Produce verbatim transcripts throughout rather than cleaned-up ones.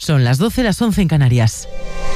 Son las doce, las once en Canarias.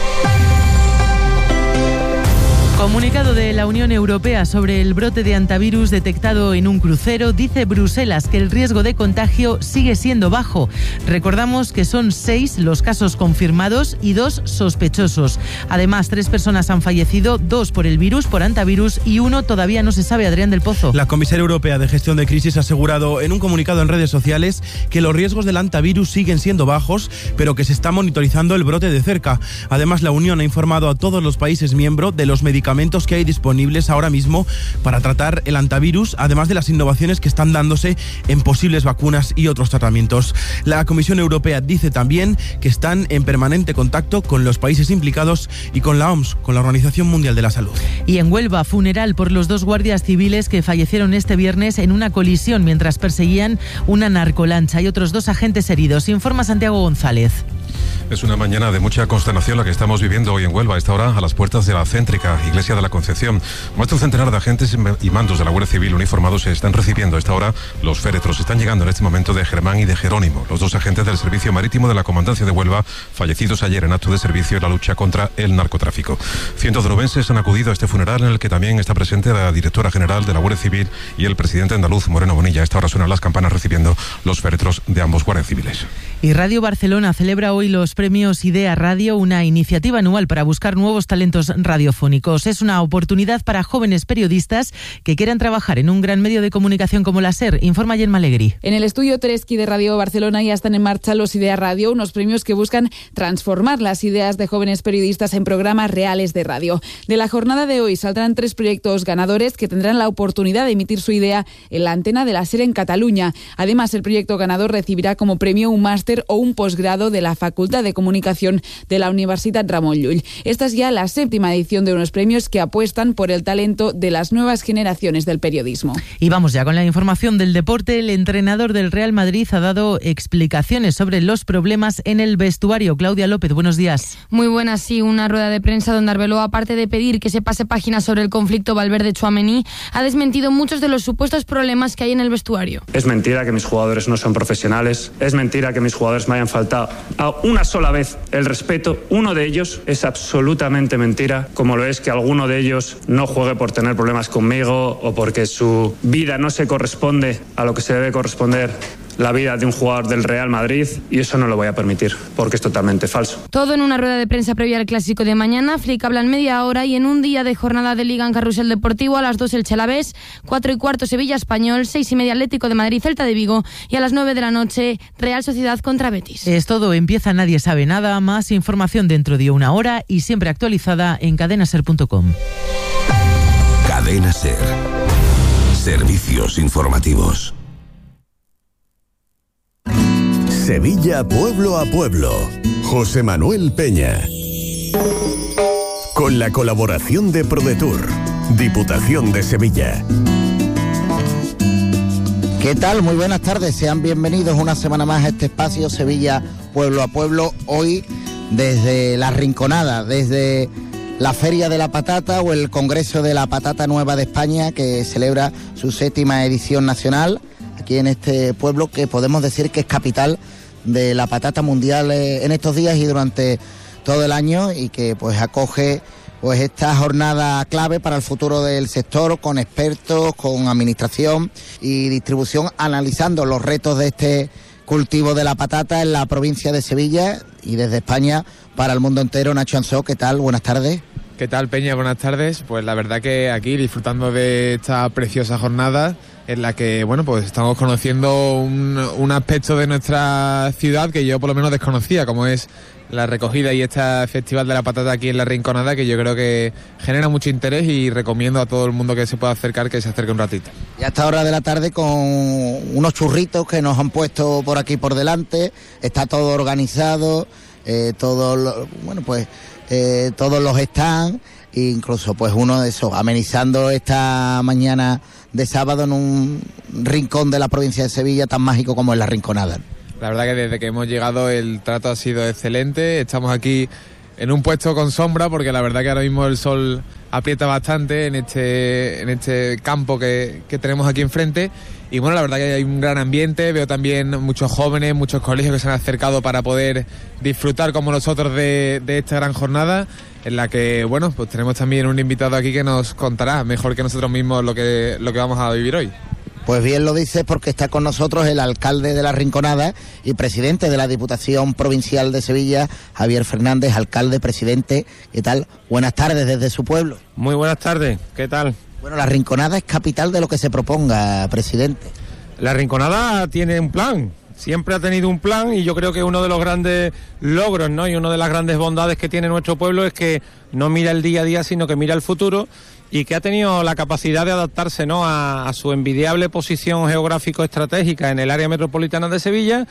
Comunicado de la Unión Europea sobre el brote de hantavirus detectado en un crucero, dice Bruselas que el riesgo de contagio sigue siendo bajo. Recordamos que son seis los casos confirmados y dos sospechosos. Además, tres personas han fallecido, dos por el virus, por hantavirus, y uno todavía no se sabe. Adrián del Pozo. La comisaria europea de gestión de crisis ha asegurado en un comunicado en redes sociales que los riesgos del hantavirus siguen siendo bajos, pero que se está monitorizando el brote de cerca. Además, la Unión ha informado a todos los países miembros de los medicamentos que hay disponibles ahora mismo para tratar el hantavirus, además de las innovaciones que están dándose en posibles vacunas y otros tratamientos. La Comisión Europea dice también que están en permanente contacto con los países implicados y con la O M S, con la Organización Mundial de la Salud. Y en Huelva, funeral por los dos guardias civiles que fallecieron este viernes en una colisión mientras perseguían una narcolancha. Hay otros dos agentes heridos. Informa Santiago González. Es una mañana de mucha consternación la que estamos viviendo hoy en Huelva, a esta hora a las puertas de la céntrica Iglesia de la Concepción. Más de un centenar de agentes y mandos de la Guardia Civil uniformados se están recibiendo a esta hora los féretros. Están llegando en este momento de Germán y de Jerónimo, los dos agentes del Servicio Marítimo de la Comandancia de Huelva, fallecidos ayer en acto de servicio en la lucha contra el narcotráfico. Cientos de onubenses han acudido a este funeral en el que también está presente la directora general de la Guardia Civil y el presidente andaluz Moreno Bonilla. A esta hora suenan las campanas recibiendo los féretros de ambos guardias civiles. Y Radio Barcelona celebra hoy los premios Idea Radio, una iniciativa anual para buscar nuevos talentos radiofónicos. Es una oportunidad para jóvenes periodistas que quieran trabajar en un gran medio de comunicación como la SER. Informa Gemma Alegrí. En el estudio Teresqui de Radio Barcelona ya están en marcha los Idea Radio, unos premios que buscan transformar las ideas de jóvenes periodistas en programas reales de radio. De la jornada de hoy saldrán tres proyectos ganadores que tendrán la oportunidad de emitir su idea en la antena de la SER en Cataluña. Además, el proyecto ganador recibirá como premio un máster o un posgrado de la Facultad de Comunicación de la Universitat Ramon Llull. Esta es ya la séptima edición de unos premios que apuestan por el talento de las nuevas generaciones del periodismo. Y vamos ya con la información del deporte. El entrenador del Real Madrid ha dado explicaciones sobre los problemas en el vestuario. Claudia López, buenos días. Muy buenas, sí. Una rueda de prensa donde Arbeloa, aparte de pedir que se pase página sobre el conflicto Valverde-Tchouaméni, ha desmentido muchos de los supuestos problemas que hay en el vestuario. Es mentira que mis jugadores no son profesionales. Es mentira que mis jugadores me hayan faltado a una sola vez el respeto. Uno de ellos es absolutamente mentira, como lo es que alguno de ellos no juegue por tener problemas conmigo o porque su vida no se corresponde a lo que se debe corresponder la vida de un jugador del Real Madrid, y eso no lo voy a permitir, porque es totalmente falso. Todo en una rueda de prensa previa al Clásico de mañana. Flick habla en media hora y en un día de jornada de Liga en Carrusel Deportivo. A las dos el Alavés, cuatro y cuarto Sevilla Español, seis y media Atlético de Madrid Celta de Vigo y a las nueve de la noche Real Sociedad contra Betis. Es todo, empieza Nadie Sabe Nada. Más información dentro de una hora y siempre actualizada en cadena ser punto com. Cadena Ser. Servicios informativos. Sevilla pueblo a pueblo. José Manuel Peña. Con la colaboración de ProDetour, Diputación de Sevilla. ¿Qué tal? Muy buenas tardes. Sean bienvenidos una semana más a este espacio Sevilla pueblo a pueblo. Hoy desde La Rinconada, desde la Feria de la Patata o el Congreso de la Patata Nueva de España, que celebra su séptima edición nacional aquí en este pueblo que podemos decir que es capital de la patata mundial en estos días y durante todo el año, y que pues acoge pues esta jornada clave para el futuro del sector, con expertos, con administración y distribución, analizando los retos de este cultivo de la patata en la provincia de Sevilla y desde España para el mundo entero. Nacho Ansó, ¿qué tal? Buenas tardes. ¿Qué tal, Peña? Buenas tardes. Pues la verdad que aquí disfrutando de esta preciosa jornada en la que, bueno, pues estamos conociendo un, un aspecto de nuestra ciudad que yo por lo menos desconocía, como es la recogida y este Festival de la Patata aquí en La Rinconada, que yo creo que genera mucho interés y recomiendo a todo el mundo que se pueda acercar que se acerque un ratito. Y a esta hora de la tarde con unos churritos que nos han puesto por aquí por delante, está todo organizado, eh, todo lo, bueno pues eh, todos los stands, incluso pues uno de esos amenizando esta mañana de sábado en un rincón de la provincia de Sevilla tan mágico como es La Rinconada. La verdad que desde que hemos llegado el trato ha sido excelente. Estamos aquí en un puesto con sombra porque la verdad que ahora mismo el sol aprieta bastante en este en este campo que, que tenemos aquí enfrente. Y bueno, la verdad que hay un gran ambiente, veo también muchos jóvenes, muchos colegios que se han acercado para poder disfrutar como nosotros de, de esta gran jornada, en la que, bueno, pues tenemos también un invitado aquí que nos contará mejor que nosotros mismos lo que, lo que vamos a vivir hoy. Pues bien lo dices, porque está con nosotros el alcalde de La Rinconada y presidente de la Diputación Provincial de Sevilla, Javier Fernández. Alcalde, presidente, ¿qué tal? Buenas tardes desde su pueblo. Muy buenas tardes, ¿qué tal? Bueno, La Rinconada es capital de lo que se proponga, presidente. La Rinconada tiene un plan, siempre ha tenido un plan, y yo creo que uno de los grandes logros, ¿no?, y una de las grandes bondades que tiene nuestro pueblo es que no mira el día a día, sino que mira el futuro, y que ha tenido la capacidad de adaptarse, ¿no?, a, a su envidiable posición geográfico-estratégica en el área metropolitana de Sevilla,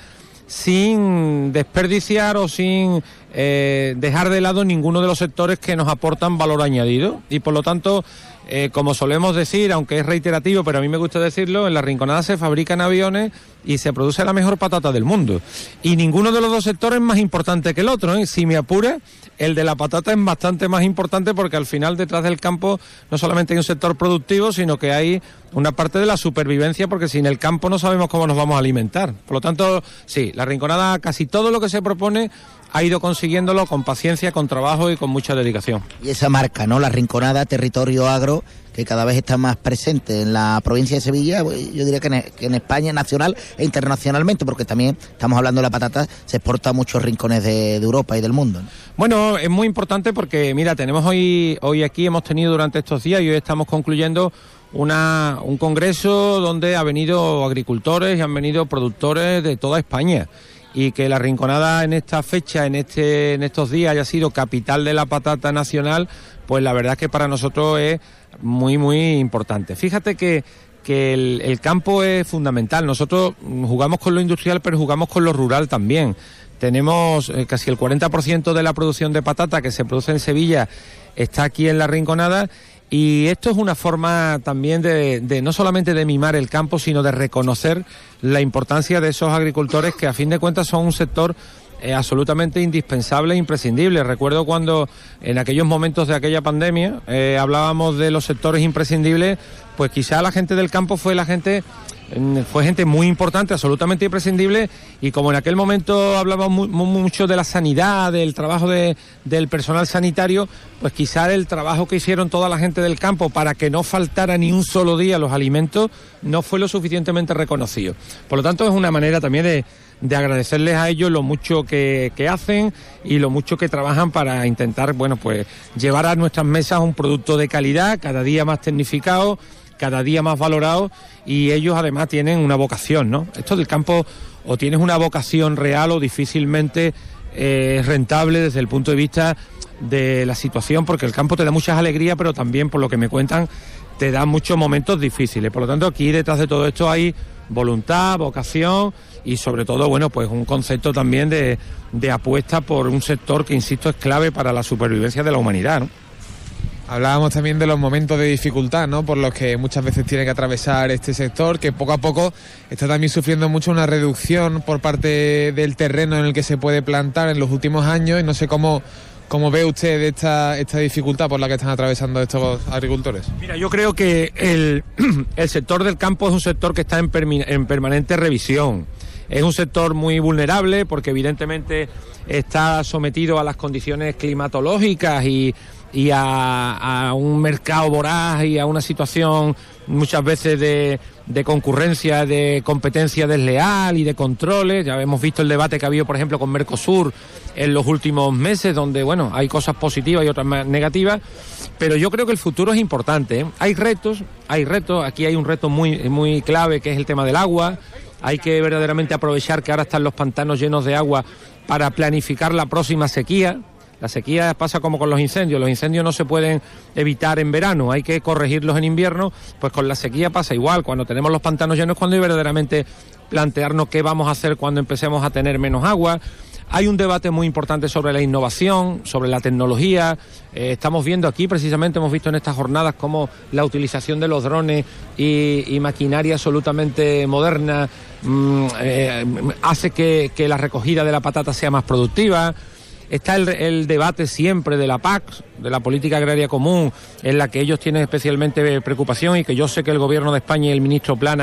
sin desperdiciar o sin eh, dejar de lado ninguno de los sectores que nos aportan valor añadido. Y por lo tanto, eh, como solemos decir, aunque es reiterativo, pero a mí me gusta decirlo, en La Rinconada se fabrican aviones y se produce la mejor patata del mundo. Y ninguno de los dos sectores es más importante que el otro, ¿eh? Si me apura, el de la patata es bastante más importante, porque al final detrás del campo no solamente hay un sector productivo, sino que hay una parte de la supervivencia, porque sin el campo no sabemos cómo nos vamos a alimentar. Por lo tanto, sí, La Rinconada, casi todo lo que se propone ha ido consiguiéndolo con paciencia, con trabajo y con mucha dedicación. Y esa marca, ¿no?, La Rinconada, territorio agro, que cada vez está más presente en la provincia de Sevilla, yo diría que en, que en España, nacional e internacionalmente, porque también estamos hablando de la patata, se exporta a muchos rincones de, de Europa y del mundo, ¿no? Bueno, es muy importante porque, mira, tenemos hoy, hoy aquí, hemos tenido durante estos días y hoy estamos concluyendo una, un congreso donde han venido agricultores y han venido productores de toda España. Y que La Rinconada en esta fecha, en este en estos días, haya sido capital de la patata nacional, pues la verdad es que para nosotros es muy, muy importante. Fíjate que, que el, el campo es fundamental. Nosotros jugamos con lo industrial, pero jugamos con lo rural también. Tenemos eh, casi el cuarenta por ciento de la producción de patata que se produce en Sevilla está aquí en La Rinconada. Y esto es una forma también de, de no solamente de mimar el campo, sino de reconocer la importancia de esos agricultores que a fin de cuentas son un sector eh, absolutamente indispensable e imprescindible. Recuerdo cuando en aquellos momentos de aquella pandemia eh, hablábamos de los sectores imprescindibles, pues quizá la gente del campo fue la gente... fue gente muy importante, absolutamente imprescindible, y como en aquel momento hablábamos mu mucho de la sanidad, del trabajo de, del personal sanitario, pues quizá el trabajo que hicieron toda la gente del campo para que no faltara ni un solo día los alimentos no fue lo suficientemente reconocido. Por lo tanto, es una manera también de, de agradecerles a ellos lo mucho que, que hacen y lo mucho que trabajan para intentar, bueno, pues llevar a nuestras mesas un producto de calidad, cada día más tecnificado, cada día más valorado, y ellos además tienen una vocación, ¿no? Esto del campo, o tienes una vocación real o difícilmente eh, es rentable desde el punto de vista de la situación, porque el campo te da muchas alegrías, pero también, por lo que me cuentan, te da muchos momentos difíciles. Por lo tanto, aquí detrás de todo esto hay voluntad, vocación y sobre todo, bueno, pues un concepto también de, de apuesta por un sector que, insisto, es clave para la supervivencia de la humanidad, ¿no? Hablábamos también de los momentos de dificultad, ¿no?, por los que muchas veces tiene que atravesar este sector, que poco a poco está también sufriendo mucho una reducción por parte del terreno en el que se puede plantar en los últimos años, y no sé cómo, cómo ve usted esta, esta dificultad por la que están atravesando estos agricultores. Mira, yo creo que el, el sector del campo es un sector que está en, en permanente revisión. Es un sector muy vulnerable porque evidentemente está sometido a las condiciones climatológicas y y a, a un mercado voraz y a una situación muchas veces de, de concurrencia, de competencia desleal y de controles. Ya hemos visto el debate que ha habido, por ejemplo, con Mercosur en los últimos meses, donde, bueno, hay cosas positivas y otras más negativas, pero yo creo que el futuro es importante, ¿eh? Hay retos, hay retos, aquí hay un reto muy, muy clave, que es el tema del agua. Hay que verdaderamente aprovechar que ahora están los pantanos llenos de agua para planificar la próxima sequía. La sequía pasa como con los incendios, los incendios no se pueden evitar en verano, hay que corregirlos en invierno, pues con la sequía pasa igual. Cuando tenemos los pantanos llenos es cuando hay verdaderamente plantearnos qué vamos a hacer cuando empecemos a tener menos agua. Hay un debate muy importante sobre la innovación, sobre la tecnología. Eh, estamos viendo aquí, precisamente hemos visto en estas jornadas cómo la utilización de los drones y, y maquinaria absolutamente moderna mmm, eh, hace que, que la recogida de la patata sea más productiva. Está el, el debate siempre de la P A C, de la Política Agraria Común, en la que ellos tienen especialmente preocupación y que yo sé que el Gobierno de España y el ministro Plana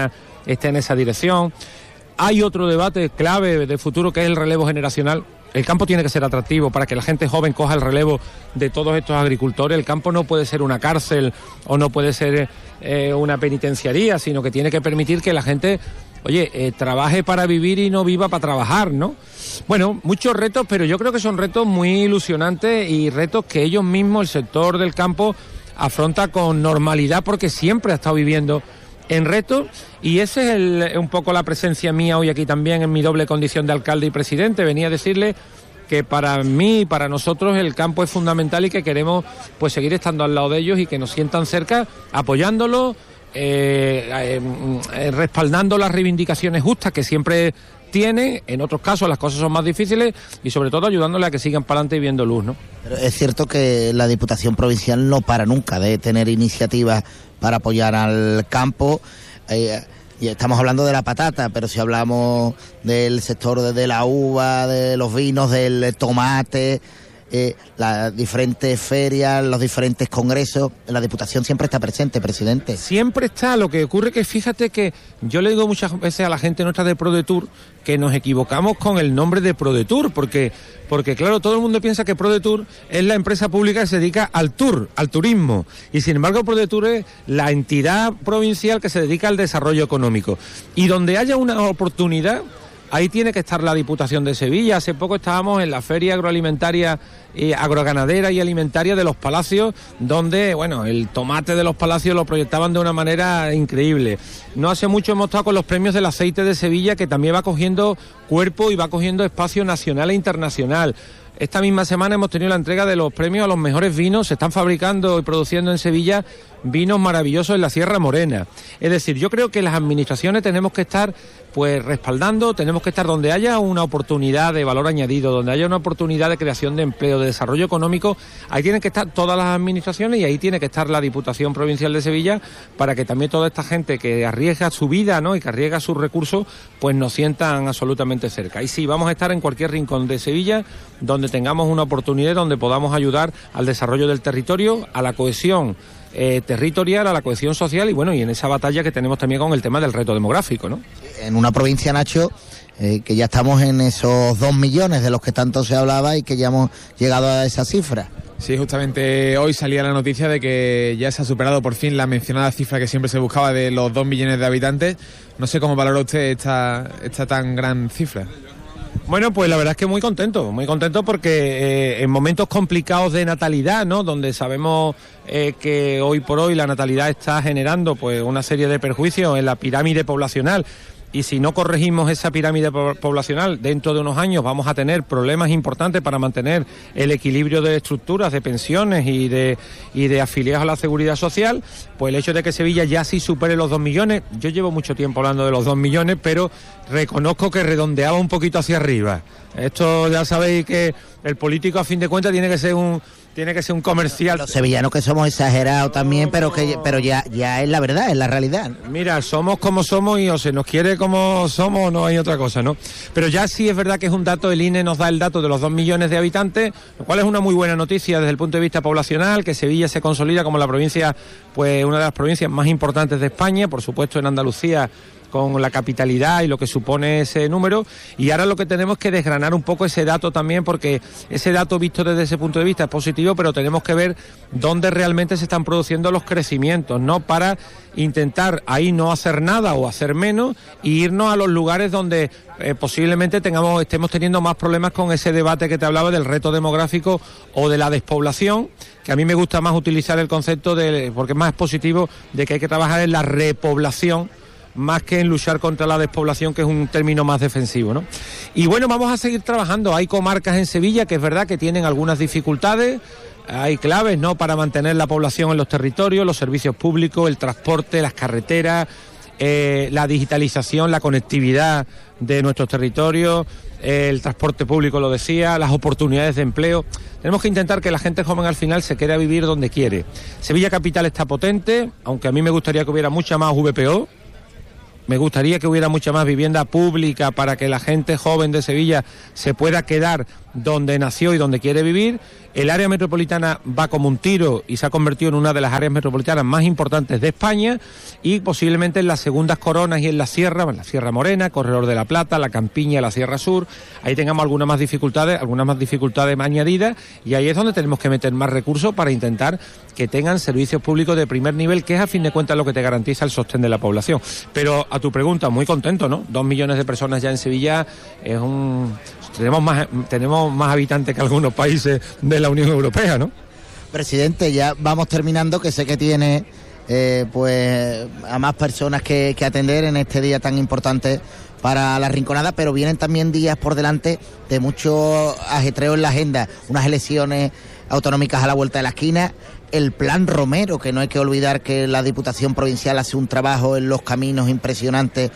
esté en esa dirección. Hay otro debate clave de futuro que es el relevo generacional. El campo tiene que ser atractivo para que la gente joven coja el relevo de todos estos agricultores. El campo no puede ser una cárcel o no puede ser eh, una penitenciaría, sino que tiene que permitir que la gente, oye, eh, trabaje para vivir y no viva para trabajar, ¿no? Bueno, muchos retos, pero yo creo que son retos muy ilusionantes y retos que ellos mismos, el sector del campo, afronta con normalidad porque siempre ha estado viviendo en retos, y esa es el, un poco la presencia mía hoy aquí también en mi doble condición de alcalde y presidente. Venía a decirle que para mí y para nosotros el campo es fundamental y que queremos pues seguir estando al lado de ellos y que nos sientan cerca, apoyándolos, eh, eh, eh, respaldando las reivindicaciones justas que siempre tiene. En otros casos las cosas son más difíciles y sobre todo ayudándole a que sigan para adelante y viendo luz, ¿no? Pero es cierto que la Diputación Provincial no para nunca de tener iniciativas para apoyar al campo. Eh, y estamos hablando de la patata, pero si hablamos del sector de, de la uva, de los vinos, del tomate, eh, las diferentes ferias, los diferentes congresos, la Diputación siempre está presente, presidente. Siempre está. Lo que ocurre que fíjate que yo le digo muchas veces a la gente nuestra de ProDetour que nos equivocamos con el nombre de ProDetour, porque porque claro, todo el mundo piensa que ProDetour es la empresa pública que se dedica al tour, al turismo, y sin embargo ProDetour es la entidad provincial que se dedica al desarrollo económico. Y donde haya una oportunidad, ahí tiene que estar la Diputación de Sevilla. Hace poco estábamos en la Feria Agroalimentaria, eh, Agroganadera y Alimentaria de Los Palacios, donde, bueno, el tomate de Los Palacios lo proyectaban de una manera increíble. No hace mucho hemos estado con los premios del aceite de Sevilla, que también va cogiendo cuerpo y va cogiendo espacio nacional e internacional. Esta misma semana hemos tenido la entrega de los premios a los mejores vinos. Se están fabricando y produciendo en Sevilla vinos maravillosos en la Sierra Morena. Es decir, yo creo que las administraciones tenemos que estar pues respaldando, tenemos que estar donde haya una oportunidad de valor añadido, donde haya una oportunidad de creación de empleo, de desarrollo económico. Ahí tienen que estar todas las administraciones y ahí tiene que estar la Diputación Provincial de Sevilla para que también toda esta gente que arriesga su vida, ¿no?, y que arriesga sus recursos, pues nos sientan absolutamente cerca. Y sí, vamos a estar en cualquier rincón de Sevilla donde tengamos una oportunidad, donde podamos ayudar al desarrollo del territorio, a la cohesión eh, territorial, a la cohesión social y bueno, y en esa batalla que tenemos también con el tema del reto demográfico, ¿no? En una provincia, Nacho, eh, que ya estamos en esos dos millones de los que tanto se hablaba y que ya hemos llegado a esa cifra. Sí, justamente hoy salía la noticia de que ya se ha superado por fin la mencionada cifra que siempre se buscaba de los dos millones de habitantes. No sé cómo valora usted esta, esta tan gran cifra. Bueno, pues la verdad es que muy contento, muy contento porque eh, en momentos complicados de natalidad, ¿no?, donde sabemos eh, que hoy por hoy la natalidad está generando pues una serie de perjuicios en la pirámide poblacional, y si no corregimos esa pirámide poblacional, dentro de unos años vamos a tener problemas importantes para mantener el equilibrio de estructuras, de pensiones y de, y de afiliados a la seguridad social. Pues el hecho de que Sevilla ya sí supere los dos millones, yo llevo mucho tiempo hablando de los dos millones, pero reconozco que redondeaba un poquito hacia arriba. Esto ya sabéis que el político a fin de cuentas tiene que ser un... Tiene que ser un comercial. Los sevillanos que somos exagerados también, pero que pero ya ya es la verdad, es la realidad. Mira, somos como somos y o se nos quiere como somos, no hay otra cosa, ¿no? Pero ya sí es verdad que es un dato, el I N E nos da el dato de los dos millones de habitantes, lo cual es una muy buena noticia desde el punto de vista poblacional, que Sevilla se consolida como la provincia, pues una de las provincias más importantes de España, por supuesto en Andalucía, con la capitalidad y lo que supone ese número, y ahora lo que tenemos es que desgranar un poco ese dato también, porque ese dato visto desde ese punto de vista es positivo, pero tenemos que ver dónde realmente se están produciendo los crecimientos, ¿no?, para intentar ahí no hacer nada o hacer menos e irnos a los lugares donde eh, posiblemente tengamos estemos teniendo más problemas con ese debate que te hablaba del reto demográfico o de la despoblación, que a mí me gusta más utilizar el concepto de, porque es más positivo, de que hay que trabajar en la repoblación más que en luchar contra la despoblación, que es un término más defensivo, ¿no? Y bueno, vamos a seguir trabajando. Hay comarcas en Sevilla que es verdad que tienen algunas dificultades, hay claves, ¿no?, para mantener la población en los territorios, los servicios públicos, el transporte, las carreteras, eh, la digitalización, la conectividad de nuestros territorios, eh, el transporte público, lo decía, las oportunidades de empleo. Tenemos que intentar que la gente joven al final se quede a vivir donde quiere. Sevilla Capital está potente, aunque a mí me gustaría que hubiera mucha más V P O. Me gustaría que hubiera mucha más vivienda pública para que la gente joven de Sevilla se pueda quedar donde nació y donde quiere vivir. El área metropolitana va como un tiro y se ha convertido en una de las áreas metropolitanas más importantes de España, y posiblemente en las segundas coronas y en la sierra, en la Sierra Morena, Corredor de la Plata, la Campiña, la Sierra Sur, ahí tengamos algunas más dificultades, algunas más dificultades añadidas, y ahí es donde tenemos que meter más recursos para intentar que tengan servicios públicos de primer nivel, que es a fin de cuentas lo que te garantiza el sostén de la población. Pero a tu pregunta, muy contento, ¿no? Dos millones de personas ya en Sevilla, es un... Tenemos más, tenemos más habitantes que algunos países de la Unión Europea, ¿no? Presidente, ya vamos terminando, que sé que tiene eh, pues a más personas que, que atender en este día tan importante para la Rinconada, pero vienen también días por delante de mucho ajetreo en la agenda, unas elecciones autonómicas a la vuelta de la esquina, el Plan Romero, que no hay que olvidar que la Diputación Provincial hace un trabajo en los caminos impresionante,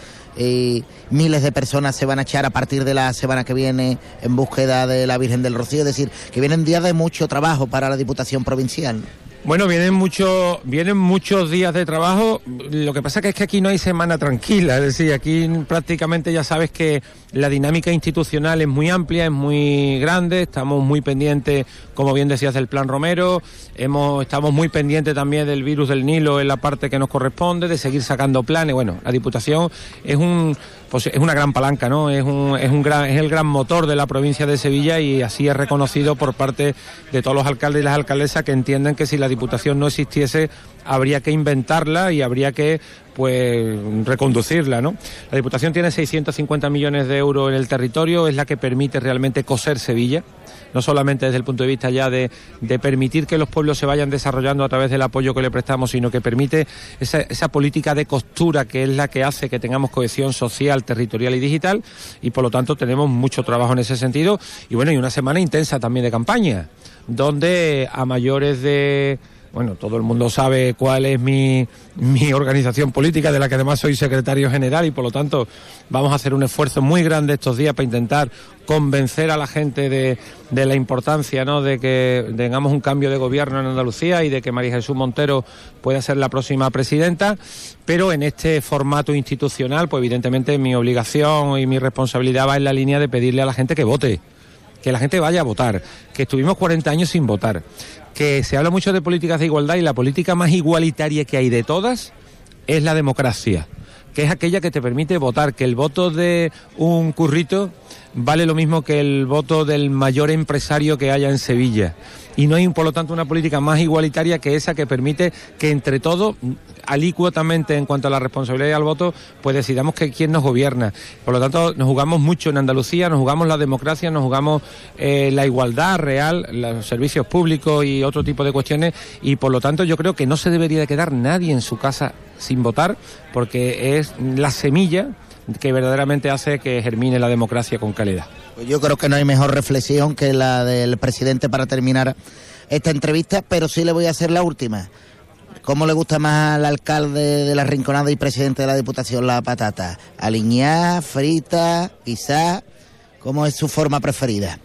y miles de personas se van a echar a partir de la semana que viene en búsqueda de la Virgen del Rocío, es decir, que vienen días de mucho trabajo para la Diputación Provincial. Bueno, vienen muchos vienen muchos días de trabajo. Lo que pasa que es que aquí no hay semana tranquila, es decir, aquí prácticamente ya sabes que la dinámica institucional es muy amplia, es muy grande, estamos muy pendientes, como bien decías, del Plan Romero, hemos estamos muy pendientes también del virus del Nilo en la parte que nos corresponde, de seguir sacando planes. Bueno, la Diputación es un pues es una gran palanca, ¿no? Es un es un gran es el gran motor de la provincia de Sevilla, y así es reconocido por parte de todos los alcaldes y las alcaldesas, que entienden que si la Diputación no existiese habría que inventarla y habría que pues reconducirla, ¿no? La Diputación tiene seiscientos cincuenta millones de euros en el territorio, es la que permite realmente coser Sevilla, no solamente desde el punto de vista ya de, de permitir que los pueblos se vayan desarrollando a través del apoyo que le prestamos, sino que permite esa, esa política de costura que es la que hace que tengamos cohesión social, territorial y digital, y por lo tanto tenemos mucho trabajo en ese sentido. Y bueno, y una semana intensa también de campaña, donde a mayores de... Bueno, todo el mundo sabe cuál es mi, mi organización política, de la que además soy secretario general, y por lo tanto vamos a hacer un esfuerzo muy grande estos días para intentar convencer a la gente de, de la importancia, ¿no?, de que tengamos un cambio de gobierno en Andalucía y de que María Jesús Montero pueda ser la próxima presidenta. Pero en este formato institucional, pues evidentemente mi obligación y mi responsabilidad va en la línea de pedirle a la gente que vote, que la gente vaya a votar, que estuvimos cuarenta años sin votar, que se habla mucho de políticas de igualdad, y la política más igualitaria que hay de todas es la democracia, que es aquella que te permite votar, que el voto de un currito vale lo mismo que el voto del mayor empresario que haya en Sevilla. Y no hay, por lo tanto, una política más igualitaria que esa, que permite que entre todos, alícuotamente en cuanto a la responsabilidad y al voto, pues decidamos que quién nos gobierna. Por lo tanto, nos jugamos mucho en Andalucía, nos jugamos la democracia, nos jugamos eh, la igualdad real, los servicios públicos y otro tipo de cuestiones, y por lo tanto yo creo que no se debería de quedar nadie en su casa sin votar, porque es la semilla que verdaderamente hace que germine la democracia con calidad. Pues yo creo que no hay mejor reflexión que la del presidente para terminar esta entrevista, pero sí le voy a hacer la última. ¿Cómo le gusta más al alcalde de la Rinconada y presidente de la Diputación la patata? ¿Aliñada, frita, guisada? ¿Cómo es su forma preferida?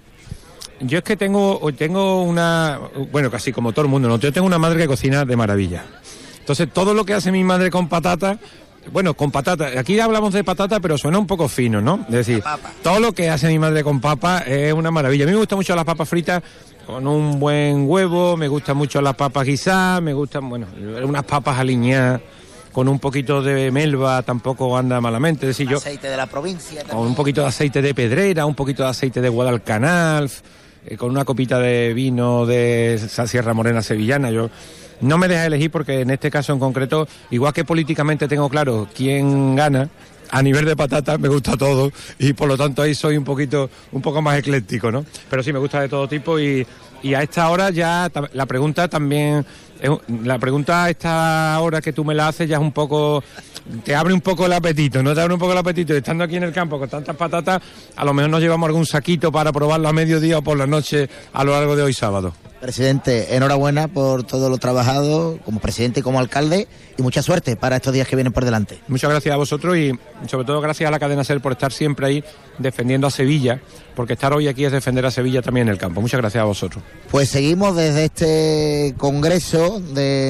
Yo es que tengo, tengo una... Bueno, casi como todo el mundo, ¿no? Yo tengo una madre que cocina de maravilla. Entonces, todo lo que hace mi madre con patata... Bueno, con patata, aquí hablamos de patata, pero suena un poco fino, ¿no? Es decir, todo lo que hace mi madre con papa es una maravilla. A mí me gustan mucho las papas fritas con un buen huevo, me gustan mucho las papas guisadas, me gustan, bueno, unas papas aliñadas con un poquito de melva, tampoco anda malamente. Es decir, yo, aceite de la provincia también. Con un poquito de aceite de Pedrera, un poquito de aceite de Guadalcanal, eh, con una copita de vino de Sierra Morena sevillana. Yo... No me deja elegir, porque en este caso en concreto, igual que políticamente tengo claro quién gana, a nivel de patatas me gusta todo, y por lo tanto ahí soy un poquito un poco más ecléctico, ¿no? Pero sí, me gusta de todo tipo, y, y a esta hora ya la pregunta también... La pregunta a esta hora que tú me la haces ya es un poco... Te abre un poco el apetito, ¿no? Te abre un poco el apetito. Y estando aquí en el campo con tantas patatas, a lo mejor nos llevamos algún saquito para probarlo a mediodía o por la noche a lo largo de hoy sábado. Presidente, enhorabuena por todo lo trabajado como presidente y como alcalde, y mucha suerte para estos días que vienen por delante. Muchas gracias a vosotros, y sobre todo gracias a la cadena SER por estar siempre ahí defendiendo a Sevilla, porque estar hoy aquí es defender a Sevilla también en el campo. Muchas gracias a vosotros. Pues seguimos desde este congreso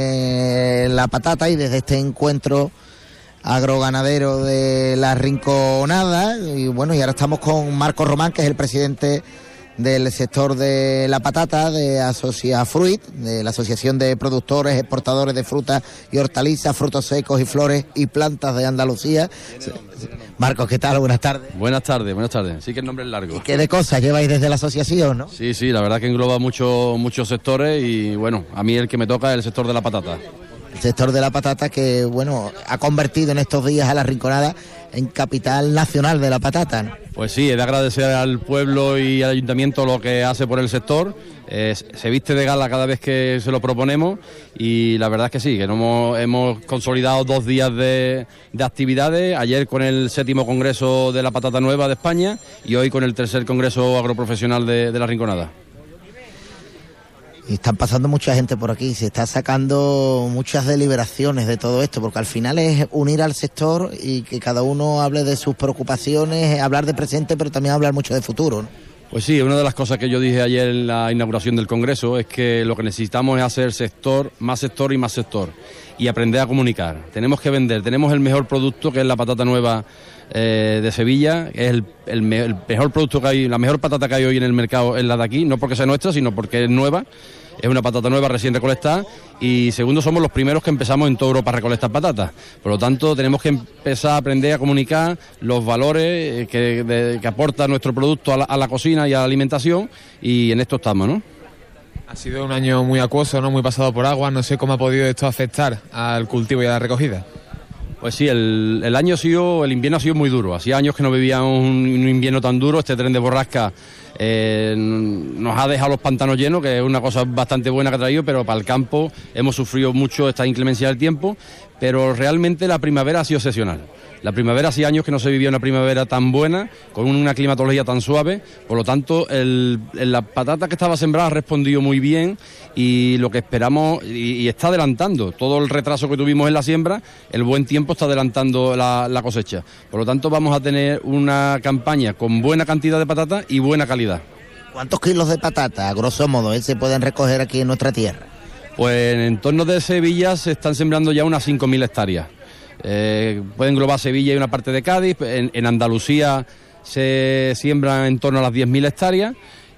de la patata y desde este encuentro agroganadero de la Rinconada, y bueno, y ahora estamos con Marcos Román, que es el presidente del sector de la patata, de Asocia Fruit, de la Asociación de Productores, Exportadores de Frutas y Hortalizas, Frutos Secos y Flores y Plantas de Andalucía. Marcos, ¿qué tal? Buenas tardes. Buenas tardes, buenas tardes. Sí que el nombre es largo. ¿Y qué de cosas lleváis desde la asociación, no? Sí, sí, la verdad que engloba mucho, muchos sectores y bueno, a mí el que me toca es el sector de la patata. El sector de la patata que, bueno, ha convertido en estos días a La Rinconada en capital nacional de la patata, ¿no? Pues sí, he de agradecer al pueblo y al ayuntamiento lo que hace por el sector. Eh, se viste de gala cada vez que se lo proponemos y la verdad es que sí, que no hemos, hemos consolidado dos días de, de actividades, ayer con el séptimo congreso de la patata nueva de España y hoy con el tercer congreso agroprofesional de, de La Rinconada. Y están pasando mucha gente por aquí, se está sacando muchas deliberaciones de todo esto, porque al final es unir al sector y que cada uno hable de sus preocupaciones, hablar de presente, pero también hablar mucho de futuro, ¿no? Pues sí, una de las cosas que yo dije ayer en la inauguración del Congreso es que lo que necesitamos es hacer sector, más sector y más sector, y aprender a comunicar. Tenemos que vender, tenemos el mejor producto que es la patata nueva eh, de Sevilla, es el, el, me, el mejor producto que hay, la mejor patata que hay hoy en el mercado es la de aquí, no porque sea nuestra, sino porque es nueva. Es una patata nueva recién recolectada y segundo, somos los primeros que empezamos en toda Europa a recolectar patatas. Por lo tanto, tenemos que empezar a aprender a comunicar los valores que, de, que aporta nuestro producto a la, a la cocina y a la alimentación y en esto estamos, ¿no? Ha sido un año muy acuoso, ¿no? Muy pasado por agua. No sé cómo ha podido esto afectar al cultivo y a la recogida. Pues sí, el, el año ha sido, el invierno ha sido muy duro. Hacía años que no vivíamos un, un invierno tan duro. Este tren de borrasca eh, nos ha dejado los pantanos llenos, que es una cosa bastante buena que ha traído, pero para el campo hemos sufrido mucho esta inclemencia del tiempo, pero realmente la primavera ha sido excepcional. La primavera, hacía años que no se vivía una primavera tan buena, con una climatología tan suave, por lo tanto, el, la patata que estaba sembrada ha respondido muy bien y lo que esperamos, y, y está adelantando todo el retraso que tuvimos en la siembra, el buen tiempo está adelantando la, la cosecha. Por lo tanto, vamos a tener una campaña con buena cantidad de patata y buena calidad. ¿Cuántos kilos de patata, a grosso modo, eh, se pueden recoger aquí en nuestra tierra? Pues en entorno de Sevilla se están sembrando ya unas cinco mil hectáreas. Eh, puede englobar Sevilla y una parte de Cádiz. En, en Andalucía se siembran en torno a las diez mil hectáreas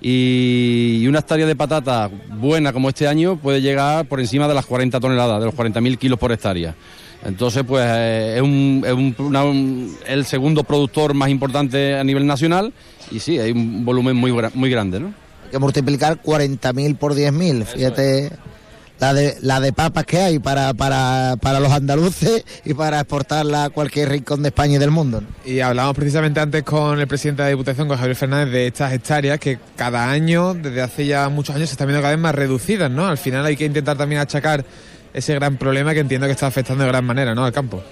y, y una hectárea de patata buena como este año puede llegar por encima de las cuarenta toneladas, de los cuarenta mil kilos por hectárea. Entonces, pues eh, es, un, es un, una, un, el segundo productor más importante a nivel nacional y sí, hay un volumen muy, muy grande, ¿no? Hay que multiplicar cuarenta mil por diez mil, fíjate. La de, la de papas que hay para, para, para los andaluces y para exportarla a cualquier rincón de España y del mundo, ¿no? Y hablamos precisamente antes con el presidente de la Diputación, con Javier Fernández, de estas hectáreas que cada año, desde hace ya muchos años, se están viendo cada vez más reducidas, ¿no? Al final hay que intentar también achacar ese gran problema que entiendo que está afectando de gran manera, ¿no?, al campo.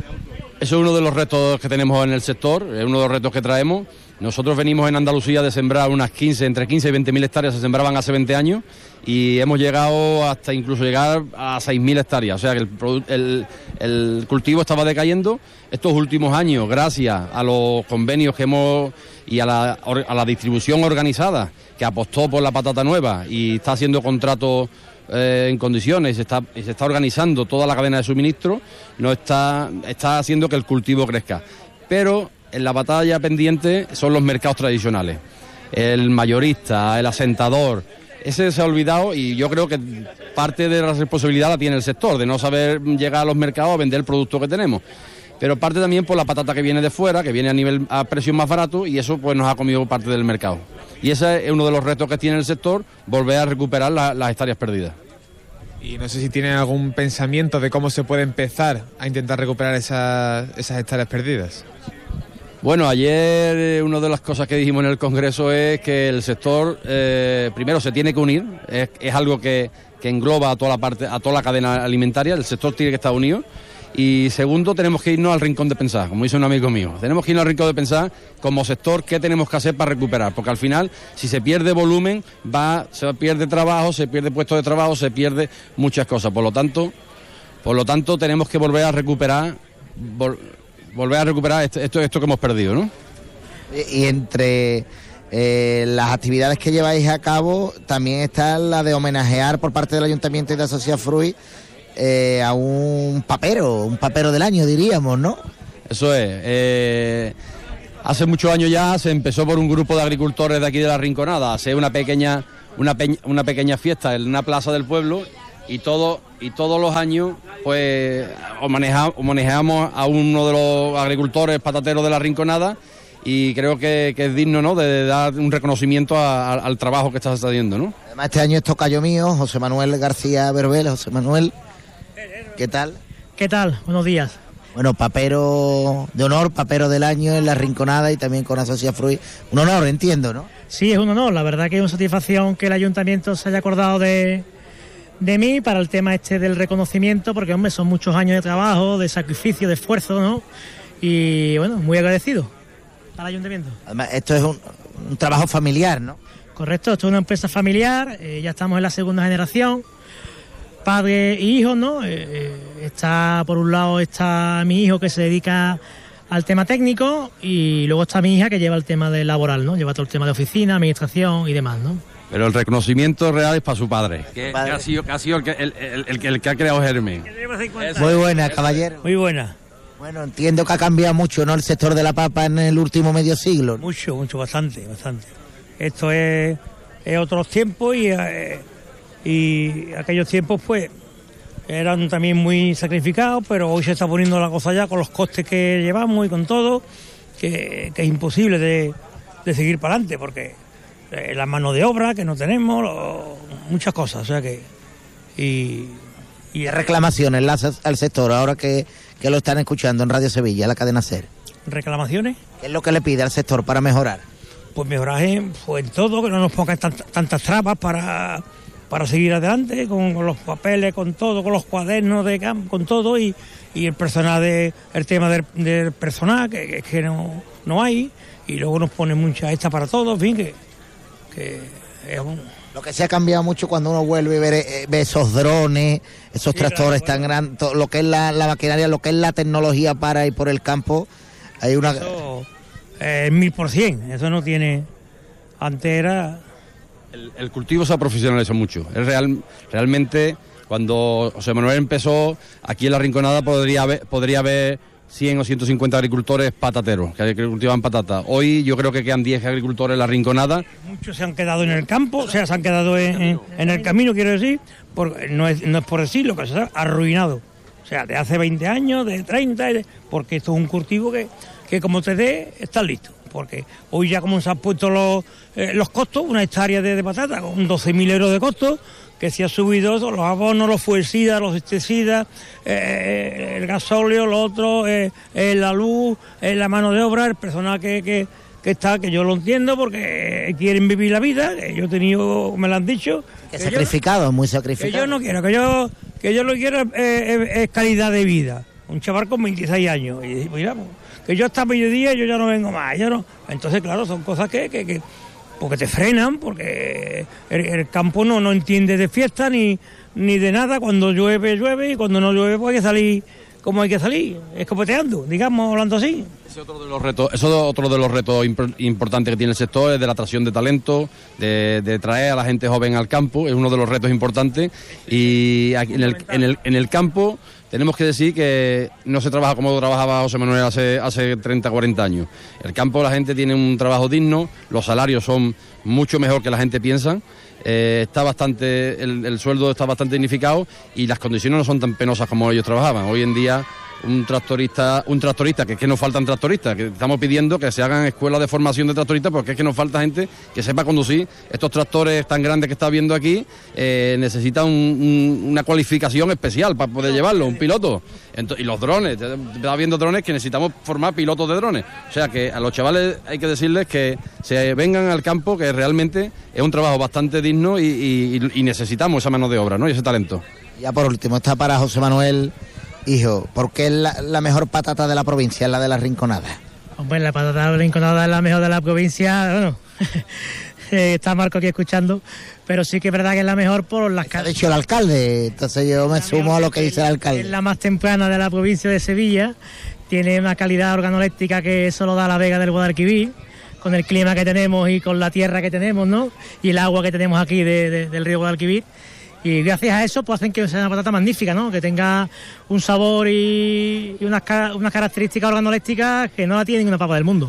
Eso es uno de los retos que tenemos en el sector, es uno de los retos que traemos. Nosotros venimos en Andalucía de sembrar unas quince, entre quince y veinte mil hectáreas, se sembraban hace veinte años y hemos llegado hasta incluso llegar a seis mil hectáreas, o sea que el, el, el cultivo estaba decayendo. Estos últimos años, gracias a los convenios que hemos y a la, a la distribución organizada que apostó por la patata nueva y está haciendo contratos eh, en condiciones y se, está, y se está organizando toda la cadena de suministro, no está, está haciendo que el cultivo crezca. Pero en la batalla pendiente son los mercados tradicionales. El mayorista, el asentador, ese se ha olvidado y yo creo que parte de la responsabilidad la tiene el sector, de no saber llegar a los mercados a vender el producto que tenemos. Pero parte también por la patata que viene de fuera, que viene a nivel a precios más baratos y eso pues nos ha comido parte del mercado. Y ese es uno de los retos que tiene el sector, volver a recuperar la, las hectáreas perdidas. Y no sé si tienen algún pensamiento de cómo se puede empezar a intentar recuperar esas, esas hectáreas perdidas. Bueno, ayer una de las cosas que dijimos en el Congreso es que el sector, eh, primero, se tiene que unir, es, es algo que, que engloba a toda la parte, a toda la cadena alimentaria, el sector tiene que estar unido. Y segundo, tenemos que irnos al rincón de pensar, como dice un amigo mío. Tenemos que irnos al rincón de pensar como sector qué tenemos que hacer para recuperar, porque al final, si se pierde volumen, va, se pierde trabajo, se pierde puestos de trabajo, se pierde muchas cosas. Por lo tanto, por lo tanto tenemos que volver a recuperar, vol, volver a recuperar esto, esto, esto que hemos perdido, ¿no? Y entre eh, las actividades que lleváis a cabo, también está la de homenajear por parte del Ayuntamiento y de Asocia Fruit Eh, a un papero, un papero del año, diríamos, ¿no? Eso es. Eh, Hace muchos años ya se empezó por un grupo de agricultores de aquí de La Rinconada a hacer una pequeña, una, pe una pequeña fiesta en una plaza del pueblo y, todo, y todos los años pues manejamos, manejamos a uno de los agricultores patateros de La Rinconada y creo que, que es digno, ¿no?, de, de dar un reconocimiento a, a, al trabajo que está haciendo, ¿no? Además este año es tocayo mío, José Manuel García Berbel. José Manuel, ¿qué tal? ¿Qué tal? Buenos días. Bueno, papero de honor, papero del año en La Rinconada y también con Asocia Fruit. Un honor, entiendo, ¿no? Sí, es un honor. La verdad que es una satisfacción que el ayuntamiento se haya acordado de, de mí para el tema este del reconocimiento, porque, hombre, son muchos años de trabajo, de sacrificio, de esfuerzo, ¿no? Y, bueno, muy agradecido al ayuntamiento. Además, esto es un, un trabajo familiar, ¿no? Correcto, esto es una empresa familiar, eh, ya estamos en la segunda generación. Padre y hijo, ¿no? Eh, está, por un lado, está mi hijo que se dedica al tema técnico y luego está mi hija que lleva el tema de laboral, ¿no? Lleva todo el tema de oficina, administración y demás, ¿no? Pero el reconocimiento real es para su padre, que, padre. que ha sido, que ha sido el, que, el, el, el, el que ha creado Germen. Muy buena, caballero. Muy buena. Bueno, entiendo que ha cambiado mucho, ¿no?, el sector de la papa en el último medio siglo, ¿no? Mucho, mucho, bastante, bastante. Esto es, es otros tiempos y... Eh, y aquellos tiempos pues eran también muy sacrificados, pero hoy se está poniendo la cosa ya con los costes que llevamos y con todo, que, que es imposible de, de seguir para adelante, porque eh, la mano de obra que no tenemos, lo, muchas cosas, o sea que... Y, y reclamaciones al sector, ahora que, que lo están escuchando en Radio Sevilla, la cadena SER. ¿Reclamaciones? ¿Qué es lo que le pide al sector para mejorar? Pues mejorar en, pues, en todo, que no nos pongan tant, tantas trabas para... para seguir adelante con, con los papeles, con todo, con los cuadernos de campo, con todo, y, y el personal de, el tema del, del personal, que, que, que no, no hay, y luego nos ponen mucha esta para todos, en fin, que, que es un... Lo que se ha cambiado mucho cuando uno vuelve y ve, ve esos drones, esos sí, tractores claro, tan grandes, todo, lo que es la, la maquinaria, lo que es la tecnología para ir por el campo, hay una... Eso es eh, mil por cien, eso no tiene... Antes era... El, el cultivo se ha profesionalizado mucho. Es real, realmente, cuando José Manuel empezó, aquí en La Rinconada podría haber, podría haber cien o ciento cincuenta agricultores patateros que cultivan patata. Hoy yo creo que quedan diez agricultores en La Rinconada. Muchos se han quedado en el campo, o sea, se han quedado en, en, en el camino, quiero decir, por, no, es, no es por decirlo, que se ha arruinado. O sea, de hace veinte años, de treinta, porque esto es un cultivo que, que como te dé, está listo. Porque hoy ya como se han puesto los, eh, los costos, una hectárea de, de patata con doce mil euros de costo, que se ha subido los abonos, los fuercidas, los pesticidas, eh, el gasóleo, lo otro, eh, eh, la luz, eh, la mano de obra, el personal que, que, que está, que yo lo entiendo porque quieren vivir la vida, que yo he tenido, me lo han dicho. Que, que sacrificado, yo, muy sacrificado. Que yo no quiero, que yo, que yo lo que quiero es, es, es calidad de vida. Un chaval con veintiséis años, y mira, que yo hasta mediodía yo ya no vengo más, yo no. Entonces, claro, son cosas que, que, que porque te frenan, porque el, el campo no, no entiende de fiesta ni, ni de nada. Cuando llueve, llueve, y cuando no llueve, pues hay que salir como hay que salir, escopeteando, digamos, hablando así. Ese otro de los retos, eso es otro de los retos imp importantes que tiene el sector, es de la atracción de talento, de, de traer a la gente joven al campo, es uno de los retos importantes. Y aquí en el, en el, en el campo tenemos que decir que no se trabaja como trabajaba José Manuel hace, hace treinta, cuarenta años. El campo, la gente tiene un trabajo digno, los salarios son mucho mejor que la gente piensa. Eh, está bastante, el, el sueldo está bastante dignificado y las condiciones no son tan penosas como ellos trabajaban. Hoy en día un tractorista, un tractorista, que es que nos faltan tractoristas, que estamos pidiendo que se hagan escuelas de formación de tractoristas, porque es que nos falta gente que sepa conducir estos tractores tan grandes que está viendo aquí. Eh, necesita un, un, una cualificación especial para poder llevarlo, un piloto. Entonces, y los drones, está viendo drones que necesitamos formar pilotos de drones. O sea que a los chavales hay que decirles que se vengan al campo, que realmente es un trabajo bastante digno y, y, y necesitamos esa mano de obra, ¿no?, y ese talento. Ya por último, está para José Manuel. Hijo, ¿por qué es la, la mejor patata de la provincia, es la de La Rinconada? Hombre, la patata de La Rinconada es la mejor de la provincia, bueno, está Marco aquí escuchando, pero sí que es verdad que es la mejor por las... Ha dicho el alcalde, entonces yo me sumo a lo que dice el alcalde. Es la más temprana de la provincia de Sevilla, tiene una calidad organoléptica que solo da la Vega del Guadalquivir, con el clima que tenemos y con la tierra que tenemos, ¿no?, y el agua que tenemos aquí de, de, del río Guadalquivir. Y gracias a eso pues hacen que sea una patata magnífica, ¿no?, que tenga un sabor y, y unas, unas características organolépticas que no la tiene ninguna papa del mundo. Bueno,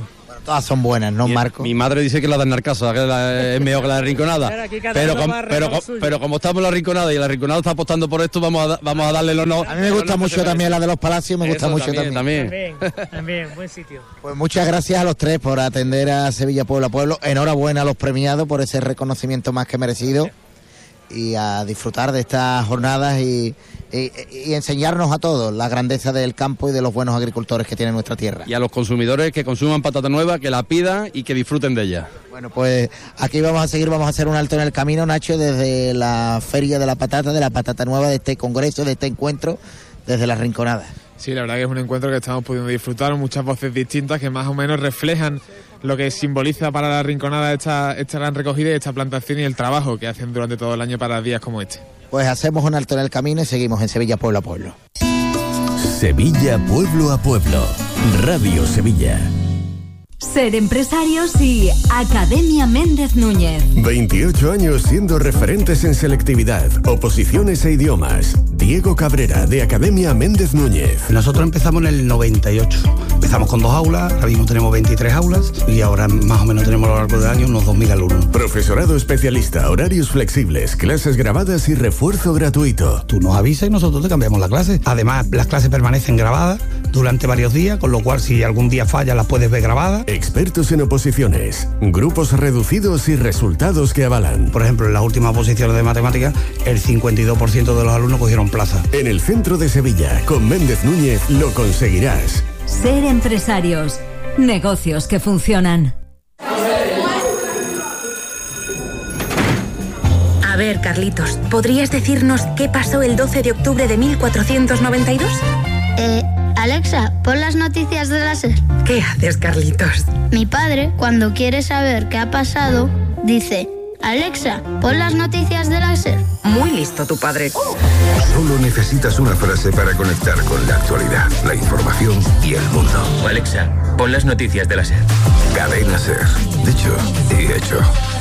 Todas son buenas, ¿no, mi, Marco? Mi madre dice que la de Narcasa, que la, es mejor que la de Rinconada. Pero, com, pero, com, pero como estamos en la Rinconada y la Rinconada está apostando por esto, vamos a, vamos a darle el honor. A mí me gusta mucho también la de los Palacios, me gusta Eso, mucho también. también. También, también, también, buen sitio. Pues muchas gracias a los tres por atender a Sevilla Pueblo a Pueblo. Enhorabuena a los premiados por ese reconocimiento más que merecido. Y a disfrutar de estas jornadas y, y, y enseñarnos a todos la grandeza del campo y de los buenos agricultores que tiene nuestra tierra. Y a los consumidores que consuman patata nueva, que la pidan y que disfruten de ella. Bueno, pues aquí vamos a seguir, vamos a hacer un alto en el camino, Nacho, desde la Feria de la Patata, de la Patata Nueva, de este congreso, de este encuentro, desde la Rinconada. Sí, la verdad que es un encuentro que estamos pudiendo disfrutar, muchas voces distintas que más o menos reflejan lo que simboliza para la Rinconada esta, esta gran recogida y esta plantación y el trabajo que hacen durante todo el año para días como este. Pues hacemos un alto en el camino y seguimos en Sevilla Pueblo a Pueblo. Sevilla Pueblo a Pueblo, Radio Sevilla. Ser empresarios y Academia Méndez Núñez. veintiocho años siendo referentes en selectividad, oposiciones e idiomas. Diego Cabrera, de Academia Méndez Núñez. Nosotros empezamos en el noventa y ocho. Empezamos con dos aulas, ahora mismo tenemos veintitrés aulas y ahora más o menos tenemos a lo largo del año unos dos mil alumnos. Profesorado especialista, horarios flexibles, clases grabadas y refuerzo gratuito. Tú nos avisas y nosotros te cambiamos la clase. Además, las clases permanecen grabadas durante varios días, con lo cual si algún día falla las puedes ver grabadas. Expertos en oposiciones, grupos reducidos y resultados que avalan. Por ejemplo, en las últimas oposiciones de matemáticas, el cincuenta y dos por ciento de los alumnos cogieron plaza. En el centro de Sevilla, con Méndez Núñez, lo conseguirás. Ser empresarios. Negocios que funcionan. A ver, Carlitos, ¿podrías decirnos qué pasó el doce de octubre de mil cuatrocientos noventa y dos? Eh, Alexa, pon las noticias de la SER. ¿Qué haces, Carlitos? Mi padre, cuando quiere saber qué ha pasado, dice: Alexa, pon las noticias de la SER. Muy listo tu padre. Solo necesitas una frase para conectar con la actualidad, la información y el mundo. Alexa, pon las noticias de la SER. Cadena SER. Dicho y hecho.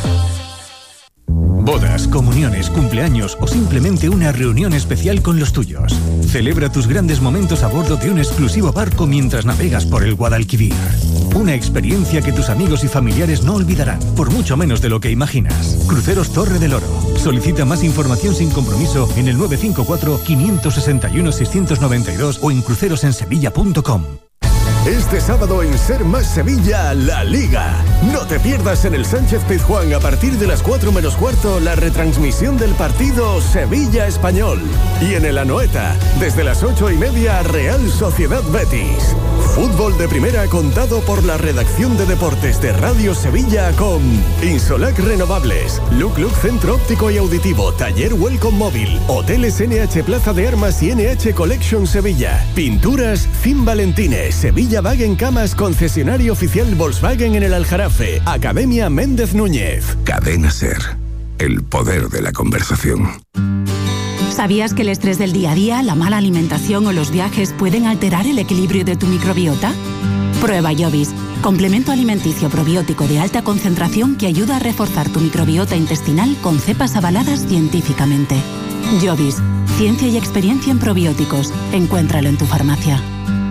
Bodas, comuniones, cumpleaños o simplemente una reunión especial con los tuyos. Celebra tus grandes momentos a bordo de un exclusivo barco mientras navegas por el Guadalquivir. Una experiencia que tus amigos y familiares no olvidarán, por mucho menos de lo que imaginas. Cruceros Torre del Oro. Solicita más información sin compromiso en el nueve cinco cuatro, cinco seis uno, seis nueve dos o en crucerosensevilla punto com. Este sábado en Ser Más Sevilla, La Liga. No te pierdas en el Sánchez Pizjuán a partir de las cuatro menos cuarto la retransmisión del partido Sevilla-Español. Y en el Anoeta, desde las ocho y media, Real Sociedad Betis. Fútbol de primera contado por la redacción de deportes de Radio Sevilla con Insolac Renovables, Look Look Centro Óptico y Auditivo, Taller Welcome Móvil, Hoteles N H Plaza de Armas y N H Collection Sevilla, Pinturas Fin Valentines, Sevilla Wagen Camas, concesionario oficial Volkswagen en el Aljarafe, Academia Méndez Núñez. Cadena SER. El poder de la conversación. ¿Sabías que el estrés del día a día, la mala alimentación o los viajes pueden alterar el equilibrio de tu microbiota? Prueba Jovis, complemento alimenticio probiótico de alta concentración que ayuda a reforzar tu microbiota intestinal con cepas avaladas científicamente. Jovis, ciencia y experiencia en probióticos. Encuéntralo en tu farmacia.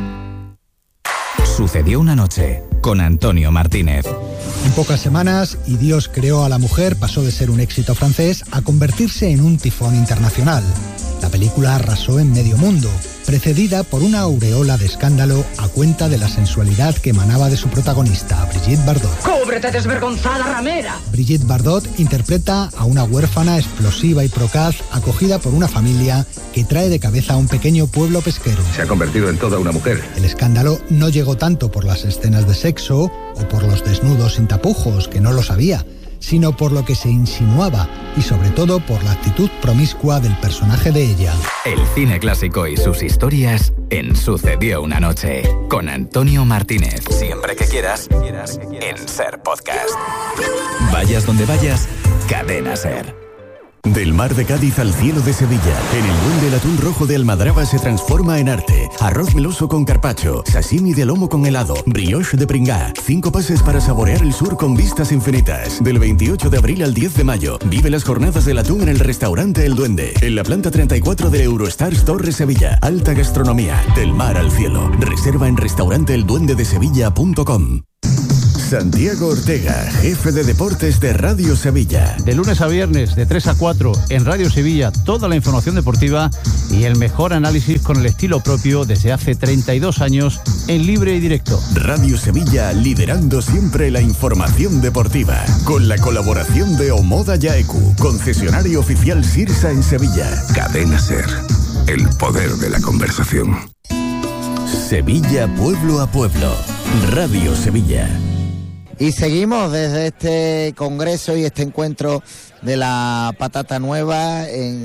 Sucedió una noche con Antonio Martínez. En pocas semanas, Y Dios creó a la mujer pasó de ser un éxito francés a convertirse en un tifón internacional. La película arrasó en medio mundo, precedida por una aureola de escándalo a cuenta de la sensualidad que emanaba de su protagonista, Brigitte Bardot. ¡Cúbrete, desvergonzada ramera! Brigitte Bardot interpreta a una huérfana explosiva y procaz acogida por una familia que trae de cabeza a un pequeño pueblo pesquero. Se ha convertido en toda una mujer. El escándalo no llegó tanto por las escenas de sexo o por los desnudos sin tapujos, que no lo sabía, sino por lo que se insinuaba y sobre todo por la actitud promiscua del personaje de ella. El cine clásico y sus historias en Sucedió una noche con Antonio Martínez. Siempre que quieras, en Ser Podcast. Vayas donde vayas, Cadena Ser. Del mar de Cádiz al cielo de Sevilla, en el mundo el atún rojo de Almadraba se transforma en arte. Arroz meloso con carpaccio, sashimi de lomo con helado, brioche de pringá. Cinco pases para saborear el sur con vistas infinitas. Del veintiocho de abril al diez de mayo, vive las jornadas del atún en el restaurante El Duende, en la planta treinta y cuatro de Eurostars Torre Sevilla. Alta gastronomía, del mar al cielo. Reserva en restaurante el duende de sevilla punto com. Santiago Ortega, jefe de deportes de Radio Sevilla. De lunes a viernes, de tres a cuatro, en Radio Sevilla, toda la información deportiva y el mejor análisis con el estilo propio desde hace treinta y dos años en libre y directo. Radio Sevilla, liderando siempre la información deportiva. Con la colaboración de Omoda Yaeku, concesionario oficial Sirsa en Sevilla. Cadena Ser, el poder de la conversación. Sevilla, pueblo a pueblo. Radio Sevilla. Y seguimos desde este congreso y este encuentro de la patata nueva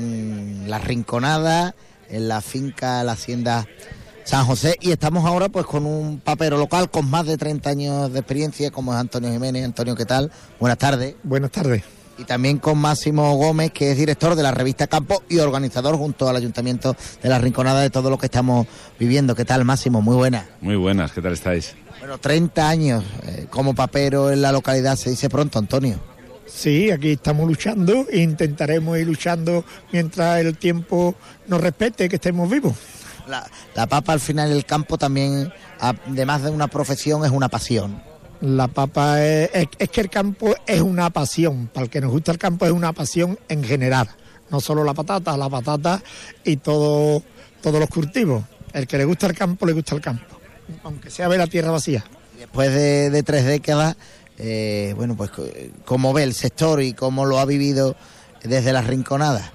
en La Rinconada, en la finca, la hacienda San José, y estamos ahora pues con un papero local con más de treinta años de experiencia, como es Antonio Jiménez. Antonio, ¿qué tal? Buenas tardes. Buenas tardes. Y también con Máximo Gómez, que es director de la revista Campo y organizador junto al Ayuntamiento de La Rinconada de todo lo que estamos viviendo. ¿Qué tal, Máximo? Muy buenas. Muy buenas, ¿qué tal estáis? Bueno, treinta años eh, como papero en la localidad, se dice pronto, Antonio. Sí, aquí estamos luchando e intentaremos ir luchando mientras el tiempo nos respete, que estemos vivos. La, la papa al final del campo también, además de una profesión, es una pasión. La papa es, es, es que el campo es una pasión, para el que nos gusta el campo es una pasión en general, no solo la patata, la patata y todo, todos los cultivos. El que le gusta el campo, le gusta el campo, aunque sea ver la tierra vacía. Después de, de tres décadas, eh, bueno, pues ¿cómo ve el sector y cómo lo ha vivido desde La Rinconada?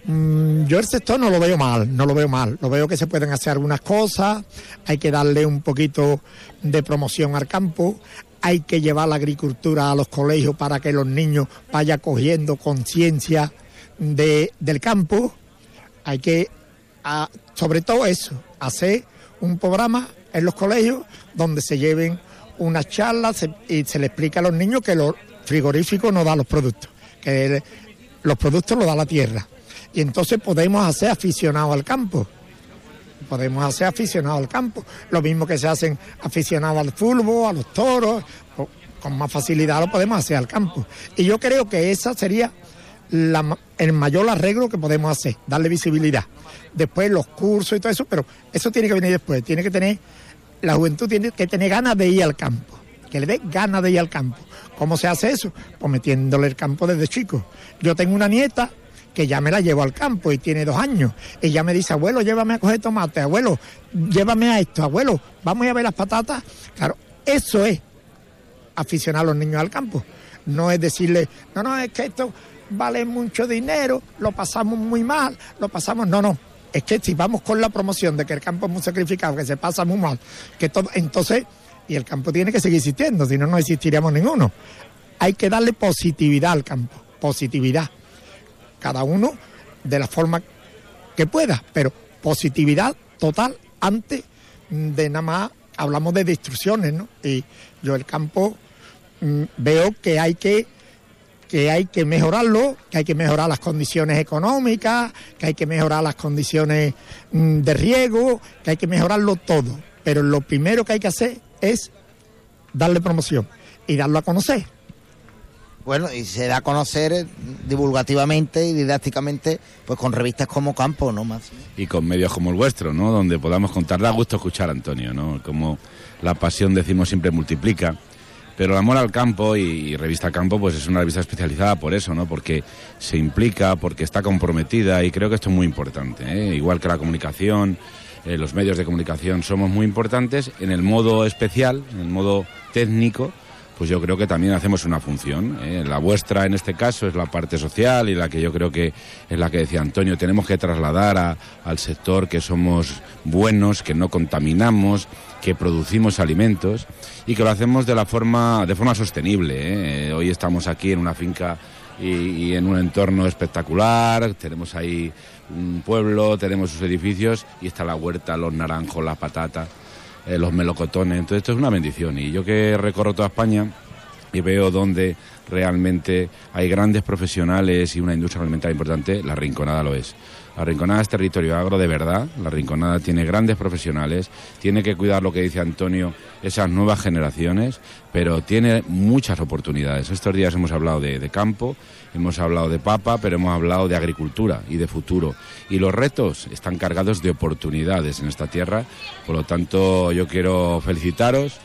Mm, yo el sector no lo veo mal, no lo veo mal, lo veo que se pueden hacer algunas cosas, hay que darle un poquito de promoción al campo, hay que llevar la agricultura a los colegios para que los niños vayan cogiendo conciencia de, del campo, hay que, a, sobre todo eso, hacer un programa en los colegios donde se lleven unas charlas se, y se le explica a los niños que los frigoríficos no dan los productos, que los productos los da la tierra. Y entonces podemos hacer aficionados al campo. Podemos hacer aficionados al campo. Lo mismo que se hacen aficionados al fútbol, a los toros. Con más facilidad lo podemos hacer al campo. Y yo creo que esa sería la, el mayor arreglo que podemos hacer, darle visibilidad. Después los cursos y todo eso, pero eso tiene que venir después. Tiene que tener, la juventud tiene que tener ganas de ir al campo. Que le dé ganas de ir al campo. ¿Cómo se hace eso? Pues metiéndole el campo desde chico. Yo tengo una nieta que ya me la llevo al campo y tiene dos años. Ella me dice, abuelo, llévame a coger tomate, abuelo, llévame a esto, abuelo, vamos a ver las patatas. Claro, eso es aficionar a los niños al campo. No es decirle, no, no, es que esto vale mucho dinero, lo pasamos muy mal, lo pasamos... No, no, es que si vamos con la promoción de que el campo es muy sacrificado, que se pasa muy mal, que todo, entonces, y el campo tiene que seguir existiendo, si no, no existiríamos ninguno. Hay que darle positividad al campo, positividad. Cada uno de la forma que pueda, pero positividad total antes de nada más hablamos de destrucciones, ¿no? Y yo el campo mmm, veo que hay que que hay que mejorarlo, que hay que mejorar las condiciones económicas, que hay que mejorar las condiciones mmm, de riego, que hay que mejorarlo todo. Pero lo primero que hay que hacer es darle promoción y darlo a conocer. Bueno, y se da a conocer divulgativamente y didácticamente, pues con revistas como Campo, ¿no? Más. Y con medios como el vuestro, ¿no? Donde podamos contar. Da gusto escuchar a Antonio, ¿no? Como la pasión, decimos, siempre multiplica. Pero el amor al campo y, y Revista Campo, pues es una revista especializada por eso, ¿no? Porque se implica, porque está comprometida y creo que esto es muy importante, ¿eh? Igual que la comunicación, eh, los medios de comunicación somos muy importantes. En el modo especial, en el modo técnico, pues yo creo que también hacemos una función, ¿eh? La vuestra en este caso es la parte social y la que yo creo que es la que decía Antonio, tenemos que trasladar a, al sector que somos buenos, que no contaminamos, que producimos alimentos y que lo hacemos de la forma de forma sostenible, ¿eh? Hoy estamos aquí en una finca y, y en un entorno espectacular, tenemos ahí un pueblo, tenemos sus edificios y está la huerta, los naranjos, las patatas, eh, los melocotones, entonces esto es una bendición. Y yo que recorro toda España y veo donde realmente hay grandes profesionales y una industria alimentaria importante, La Rinconada lo es. La Rinconada es territorio agro de verdad, La Rinconada tiene grandes profesionales, tiene que cuidar lo que dice Antonio, esas nuevas generaciones, pero tiene muchas oportunidades. Estos días hemos hablado de, de campo, hemos hablado de papa, pero hemos hablado de agricultura y de futuro. Y los retos están cargados de oportunidades en esta tierra, por lo tanto yo quiero felicitaros,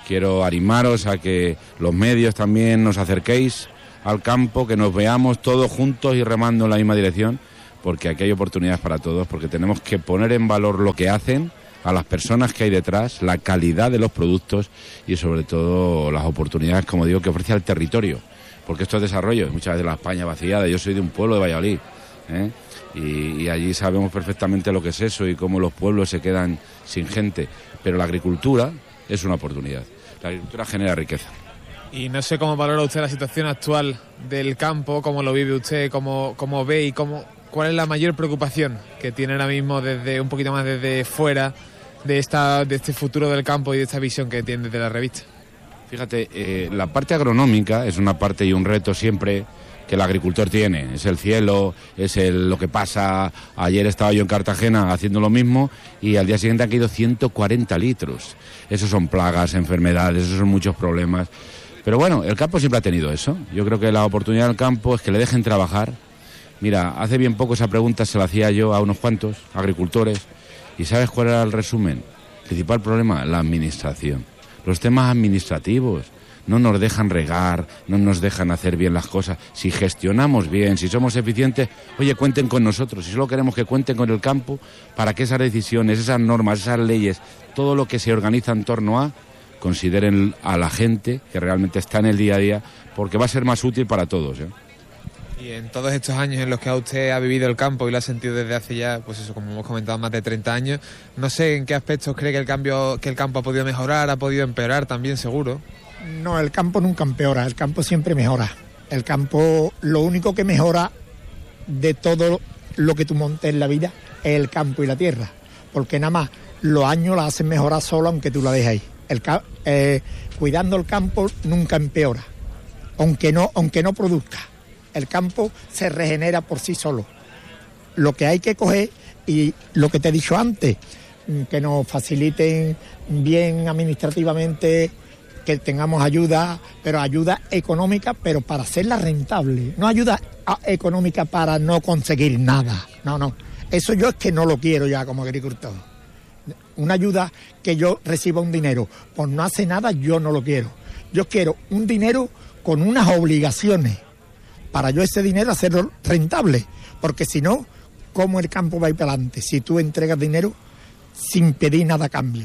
quiero animaros a que los medios también nos acerquéis al campo, que nos veamos todos juntos y remando en la misma dirección, porque aquí hay oportunidades para todos, porque tenemos que poner en valor lo que hacen, a las personas que hay detrás, la calidad de los productos y sobre todo las oportunidades, como digo, que ofrece al territorio, porque esto es desarrollo, muchas veces la España vaciada. Yo soy de un pueblo de Valladolid, ¿eh? y, y allí sabemos perfectamente lo que es eso y cómo los pueblos se quedan sin gente, pero la agricultura es una oportunidad, la agricultura genera riqueza. Y no sé cómo valora usted la situación actual del campo, cómo lo vive usted, cómo, cómo ve y cómo, cuál es la mayor preocupación que tiene ahora mismo desde un poquito más desde fuera de esta de este futuro del campo y de esta visión que tiene desde la revista. Fíjate, eh, la parte agronómica es una parte y un reto siempre que el agricultor tiene. Es el cielo, es el, lo que pasa. Ayer estaba yo en Cartagena haciendo lo mismo y al día siguiente han caído ciento cuarenta litros. Esos son plagas, enfermedades, esos son muchos problemas. Pero bueno, el campo siempre ha tenido eso. Yo creo que la oportunidad del campo es que le dejen trabajar. Mira, hace bien poco esa pregunta se la hacía yo a unos cuantos agricultores. ¿Y sabes cuál era el resumen? El principal problema, la administración. Los temas administrativos no nos dejan regar, no nos dejan hacer bien las cosas. Si gestionamos bien, si somos eficientes, oye, cuenten con nosotros. Si solo queremos que cuenten con el campo para que esas decisiones, esas normas, esas leyes, todo lo que se organiza en torno a, consideren a la gente que realmente está en el día a día, porque va a ser más útil para todos, ¿eh? Y en todos estos años en los que usted ha vivido el campo y lo ha sentido desde hace ya, pues eso, como hemos comentado, más de treinta años, no sé en qué aspectos cree que el cambio, que el campo ha podido mejorar, ha podido empeorar también, seguro. No, el campo nunca empeora, el campo siempre mejora. El campo, lo único que mejora de todo lo que tú montes en la vida es el campo y la tierra, porque nada más los años la hacen mejorar solo aunque tú la dejes ahí. El, eh, cuidando el campo nunca empeora, aunque no, aunque no produzca. El campo se regenera por sí solo. Lo que hay que coger, y lo que te he dicho antes, que nos faciliten bien administrativamente, que tengamos ayuda, pero ayuda económica, pero para hacerla rentable. No ayuda económica para no conseguir nada. No, no. Eso yo es que no lo quiero ya como agricultor. Una ayuda que yo reciba un dinero por no hacer nada, yo no lo quiero. Yo quiero un dinero con unas obligaciones para yo ese dinero hacerlo rentable, porque si no, ¿cómo el campo va a ir para adelante? Si tú entregas dinero sin pedir nada a cambio.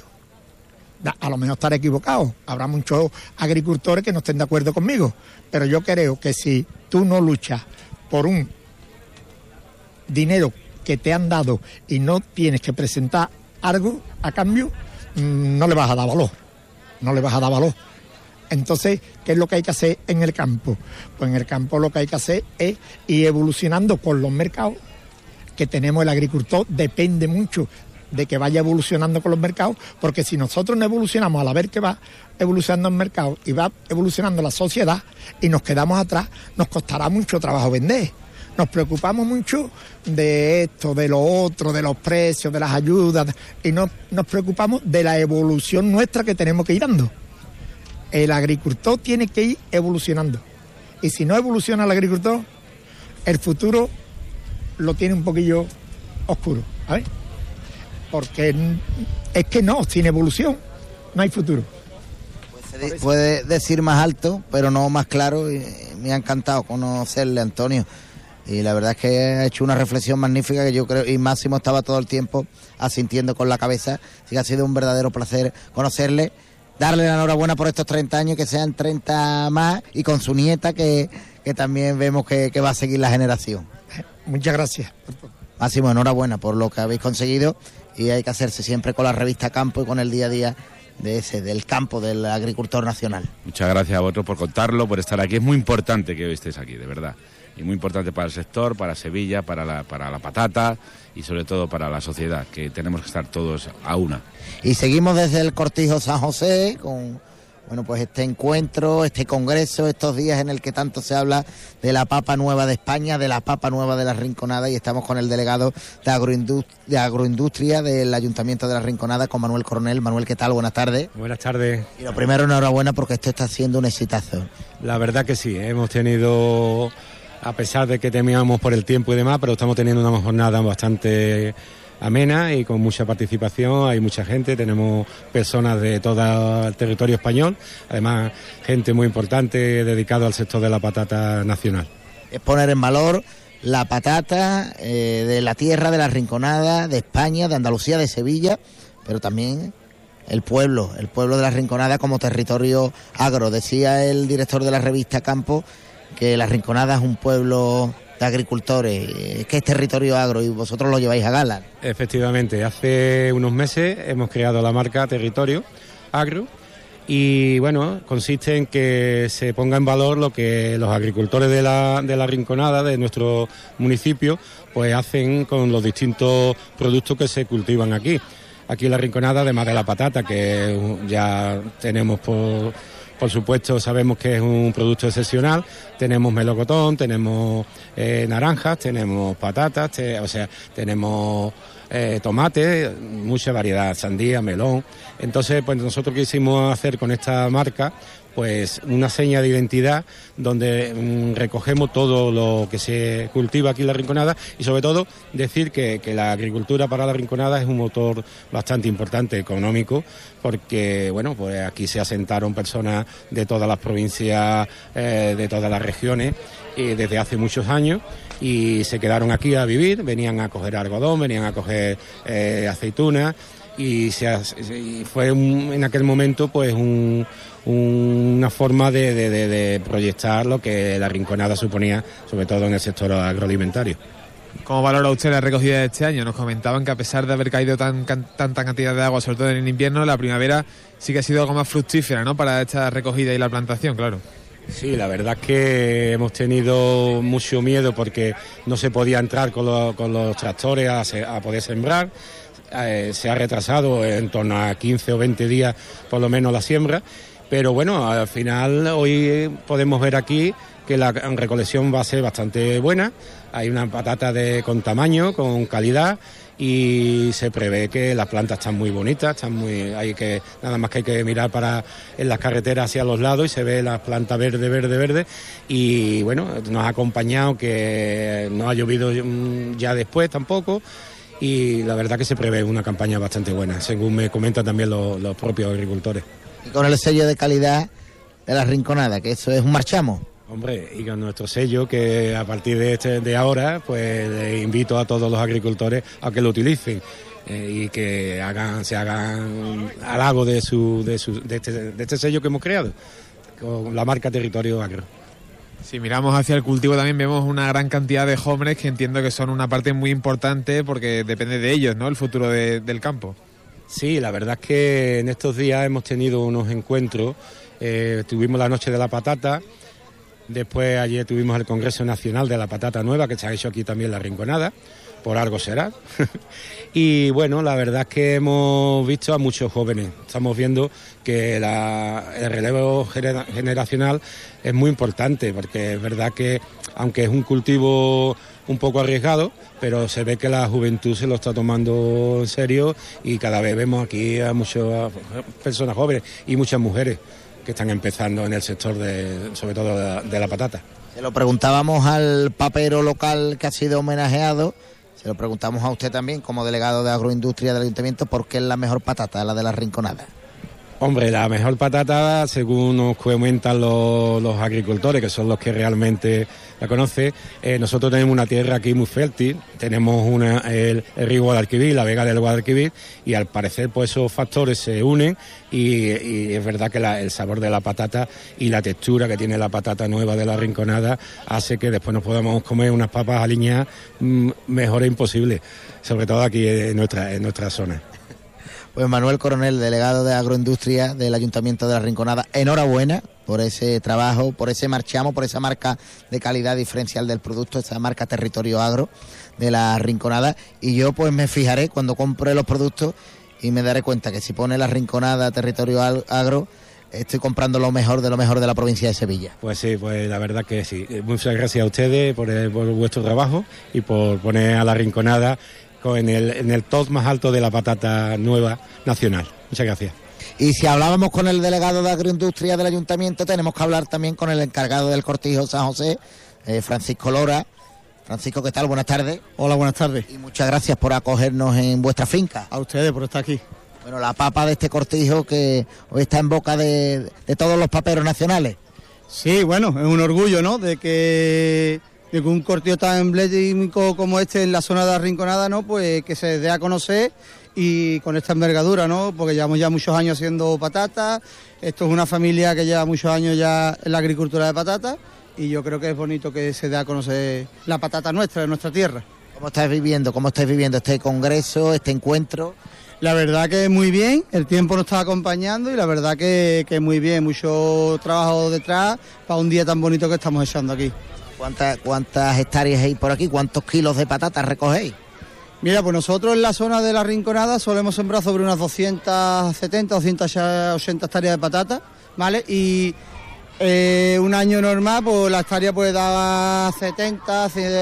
A lo mejor estaré equivocado, habrá muchos agricultores que no estén de acuerdo conmigo, pero yo creo que si tú no luchas por un dinero que te han dado y no tienes que presentar algo a cambio, no le vas a dar valor, no le vas a dar valor. Entonces, ¿qué es lo que hay que hacer en el campo? Pues en el campo lo que hay que hacer es ir evolucionando con los mercados que tenemos. El agricultor depende mucho de que vaya evolucionando con los mercados, porque si nosotros no evolucionamos a la vez que va evolucionando el mercado y va evolucionando la sociedad y nos quedamos atrás, nos costará mucho trabajo vender. Nos preocupamos mucho de esto, de lo otro, de los precios, de las ayudas, y no nos preocupamos de la evolución nuestra que tenemos que ir dando. El agricultor tiene que ir evolucionando. Y si no evoluciona el agricultor, el futuro lo tiene un poquillo oscuro, ¿sabes? Porque es que no, sin evolución no hay futuro. Puede, puede decir más alto, pero no más claro, y me ha encantado conocerle, Antonio. Y la verdad es que ha hecho una reflexión magnífica que yo creo, y Máximo estaba todo el tiempo asintiendo con la cabeza. Así que ha sido un verdadero placer conocerle. Darle la enhorabuena por estos treinta años, que sean treinta más, y con su nieta, que, que también vemos que, que va a seguir la generación. Muchas gracias. Máximo, enhorabuena por lo que habéis conseguido, y hay que hacerse siempre con la revista Campo y con el día a día de ese, del campo, del agricultor nacional. Muchas gracias a vosotros por contarlo, por estar aquí. Es muy importante que hoy estéis aquí, de verdad. Y muy importante para el sector, para Sevilla, para la, para la patata y sobre todo para la sociedad, que tenemos que estar todos a una. Y seguimos desde el Cortijo San José con, bueno, pues este encuentro, este congreso, estos días en el que tanto se habla de la papa nueva de España, de la papa nueva de la Rinconada, y estamos con el delegado de agroindustria, de agroindustria del Ayuntamiento de la Rinconada, con Manuel Coronel. Manuel, ¿qué tal? Buenas tardes. Buenas tardes. Y lo primero, enhorabuena, porque esto está siendo un exitazo. La verdad que sí, hemos tenido, a pesar de que temíamos por el tiempo y demás, pero estamos teniendo una jornada bastante amena y con mucha participación. Hay mucha gente, tenemos personas de todo el territorio español, además gente muy importante dedicada al sector de la patata nacional. Es poner en valor la patata eh, de la tierra, de la Rinconada, de España, de Andalucía, de Sevilla, pero también el pueblo, el pueblo de la Rinconada como territorio agro. Decía el director de la revista Campo que la Rinconada es un pueblo de agricultores, que es territorio agro y vosotros lo lleváis a gala. Efectivamente, hace unos meses hemos creado la marca Territorio Agro y bueno, consiste en que se ponga en valor lo que los agricultores de la, de la Rinconada, de nuestro municipio, pues hacen con los distintos productos que se cultivan aquí. Aquí en la Rinconada, además de la patata, que ya tenemos por... Por supuesto, sabemos que es un producto excepcional. Tenemos melocotón, tenemos eh, naranjas, tenemos patatas, te, o sea, tenemos eh, tomate, mucha variedad, sandía, melón. Entonces, pues nosotros quisimos hacer con esta marca pues una seña de identidad donde mmm, recogemos todo lo que se cultiva aquí en la Rinconada y sobre todo decir que, que la agricultura para la Rinconada es un motor bastante importante económico porque bueno, pues aquí se asentaron personas de todas las provincias, eh, de todas las regiones y desde hace muchos años y se quedaron aquí a vivir, venían a coger algodón, venían a coger eh, aceitunas y, se, y fue un, en aquel momento pues un, un, una forma de, de, de, de proyectar lo que la Rinconada suponía, sobre todo en el sector agroalimentario. ¿Cómo valora usted la recogida de este año? Nos comentaban que a pesar de haber caído tan, can, tanta cantidad de agua, sobre todo en el invierno, la primavera sí que ha sido algo más fructífera, ¿no?, para esta recogida y la plantación, claro. Sí, la verdad es que hemos tenido mucho miedo porque no se podía entrar con, lo, con los tractores a, se, a poder sembrar. Eh, se ha retrasado en torno a quince o veinte días por lo menos la siembra, pero bueno, al final hoy podemos ver aquí que la recolección va a ser bastante buena. Hay una patata de, con tamaño, con calidad y se prevé que las plantas están muy bonitas, están muy, hay que, nada más que hay que mirar para en las carreteras hacia los lados y se ve la planta verde, verde, verde y bueno, nos ha acompañado que no ha llovido ya después tampoco. Y la verdad que se prevé una campaña bastante buena, según me comentan también los, los propios agricultores. Y con el sello de calidad de la Rinconada, que eso es un marchamo. Hombre, y con nuestro sello, que a partir de este de ahora, pues le invito a todos los agricultores a que lo utilicen eh, y que hagan se hagan halago de su de su de este, de este sello que hemos creado con la marca Territorio Agro. Si miramos hacia el cultivo también vemos una gran cantidad de jóvenes que entiendo que son una parte muy importante porque depende de ellos, ¿no?, el futuro de, del campo. Sí, la verdad es que en estos días hemos tenido unos encuentros, eh, tuvimos la Noche de la Patata, después ayer tuvimos el Congreso Nacional de la Patata Nueva que se ha hecho aquí también en la Rinconada, por algo será. Y bueno, la verdad es que hemos visto a muchos jóvenes. Estamos viendo que la, el relevo genera, generacional es muy importante, porque es verdad que, aunque es un cultivo un poco arriesgado, pero se ve que la juventud se lo está tomando en serio y cada vez vemos aquí a muchas personas jóvenes y muchas mujeres que están empezando en el sector, de, sobre todo de la, de la patata. Se lo preguntábamos al papero local que ha sido homenajeado. Se lo preguntamos a usted también, como delegado de agroindustria del ayuntamiento, ¿por qué es la mejor patata, la de la Rinconada? Hombre, la mejor patata, según nos comentan los, los agricultores, que son los que realmente la conocen, eh, nosotros tenemos una tierra aquí muy fértil, tenemos una, el, el río Guadalquivir, la vega del Guadalquivir, y al parecer pues esos factores se unen y, y es verdad que la, el sabor de la patata y la textura que tiene la patata nueva de la Rinconada hace que después nos podamos comer unas papas aliñadas mmm, mejor es imposible, sobre todo aquí en nuestra, en nuestra zona. Pues Manuel Coronel, delegado de Agroindustria del Ayuntamiento de la Rinconada, enhorabuena por ese trabajo, por ese marchamo, por esa marca de calidad diferencial del producto, esa marca Territorio Agro de la Rinconada. Y yo pues me fijaré cuando compre los productos y me daré cuenta que si pone la Rinconada Territorio Agro, estoy comprando lo mejor de lo mejor de la provincia de Sevilla. Pues sí, pues la verdad que sí. Muchas gracias a ustedes por, el, por vuestro trabajo y por poner a la Rinconada en el, en el top más alto de la patata nueva nacional. Muchas gracias. Y si hablábamos con el delegado de agroindustria del ayuntamiento, tenemos que hablar también con el encargado del cortijo San José, eh, Francisco Lora, Francisco, ¿qué tal? Buenas tardes. Hola, buenas tardes. Y muchas gracias por acogernos en vuestra finca. A ustedes por estar aquí. Bueno, la papa de este cortijo que hoy está en boca de, de todos los paperos nacionales. Sí, bueno, es un orgullo, ¿no? De que, de que un cortijo tan emblemático como este en la zona de la Rinconada, ¿no? Pues que se dé a conocer y con esta envergadura, ¿no? Porque llevamos ya muchos años haciendo patatas. Esto es una familia que lleva muchos años ya en la agricultura de patatas. Y yo creo que es bonito que se dé a conocer la patata nuestra, de nuestra tierra. ¿Cómo estáis viviendo? ¿Cómo estáis viviendo este congreso, este encuentro? La verdad que muy bien, el tiempo nos está acompañando y la verdad que, que muy bien, mucho trabajo detrás para un día tan bonito que estamos echando aquí. ¿Cuántas, cuántas hectáreas hay por aquí? ¿Cuántos kilos de patatas recogéis? Mira, pues nosotros en la zona de la Rinconada solemos sembrar sobre unas doscientas setenta, doscientas ochenta hectáreas de patatas, ¿vale? Y... Eh, un año normal, pues la hectárea puede dar setenta,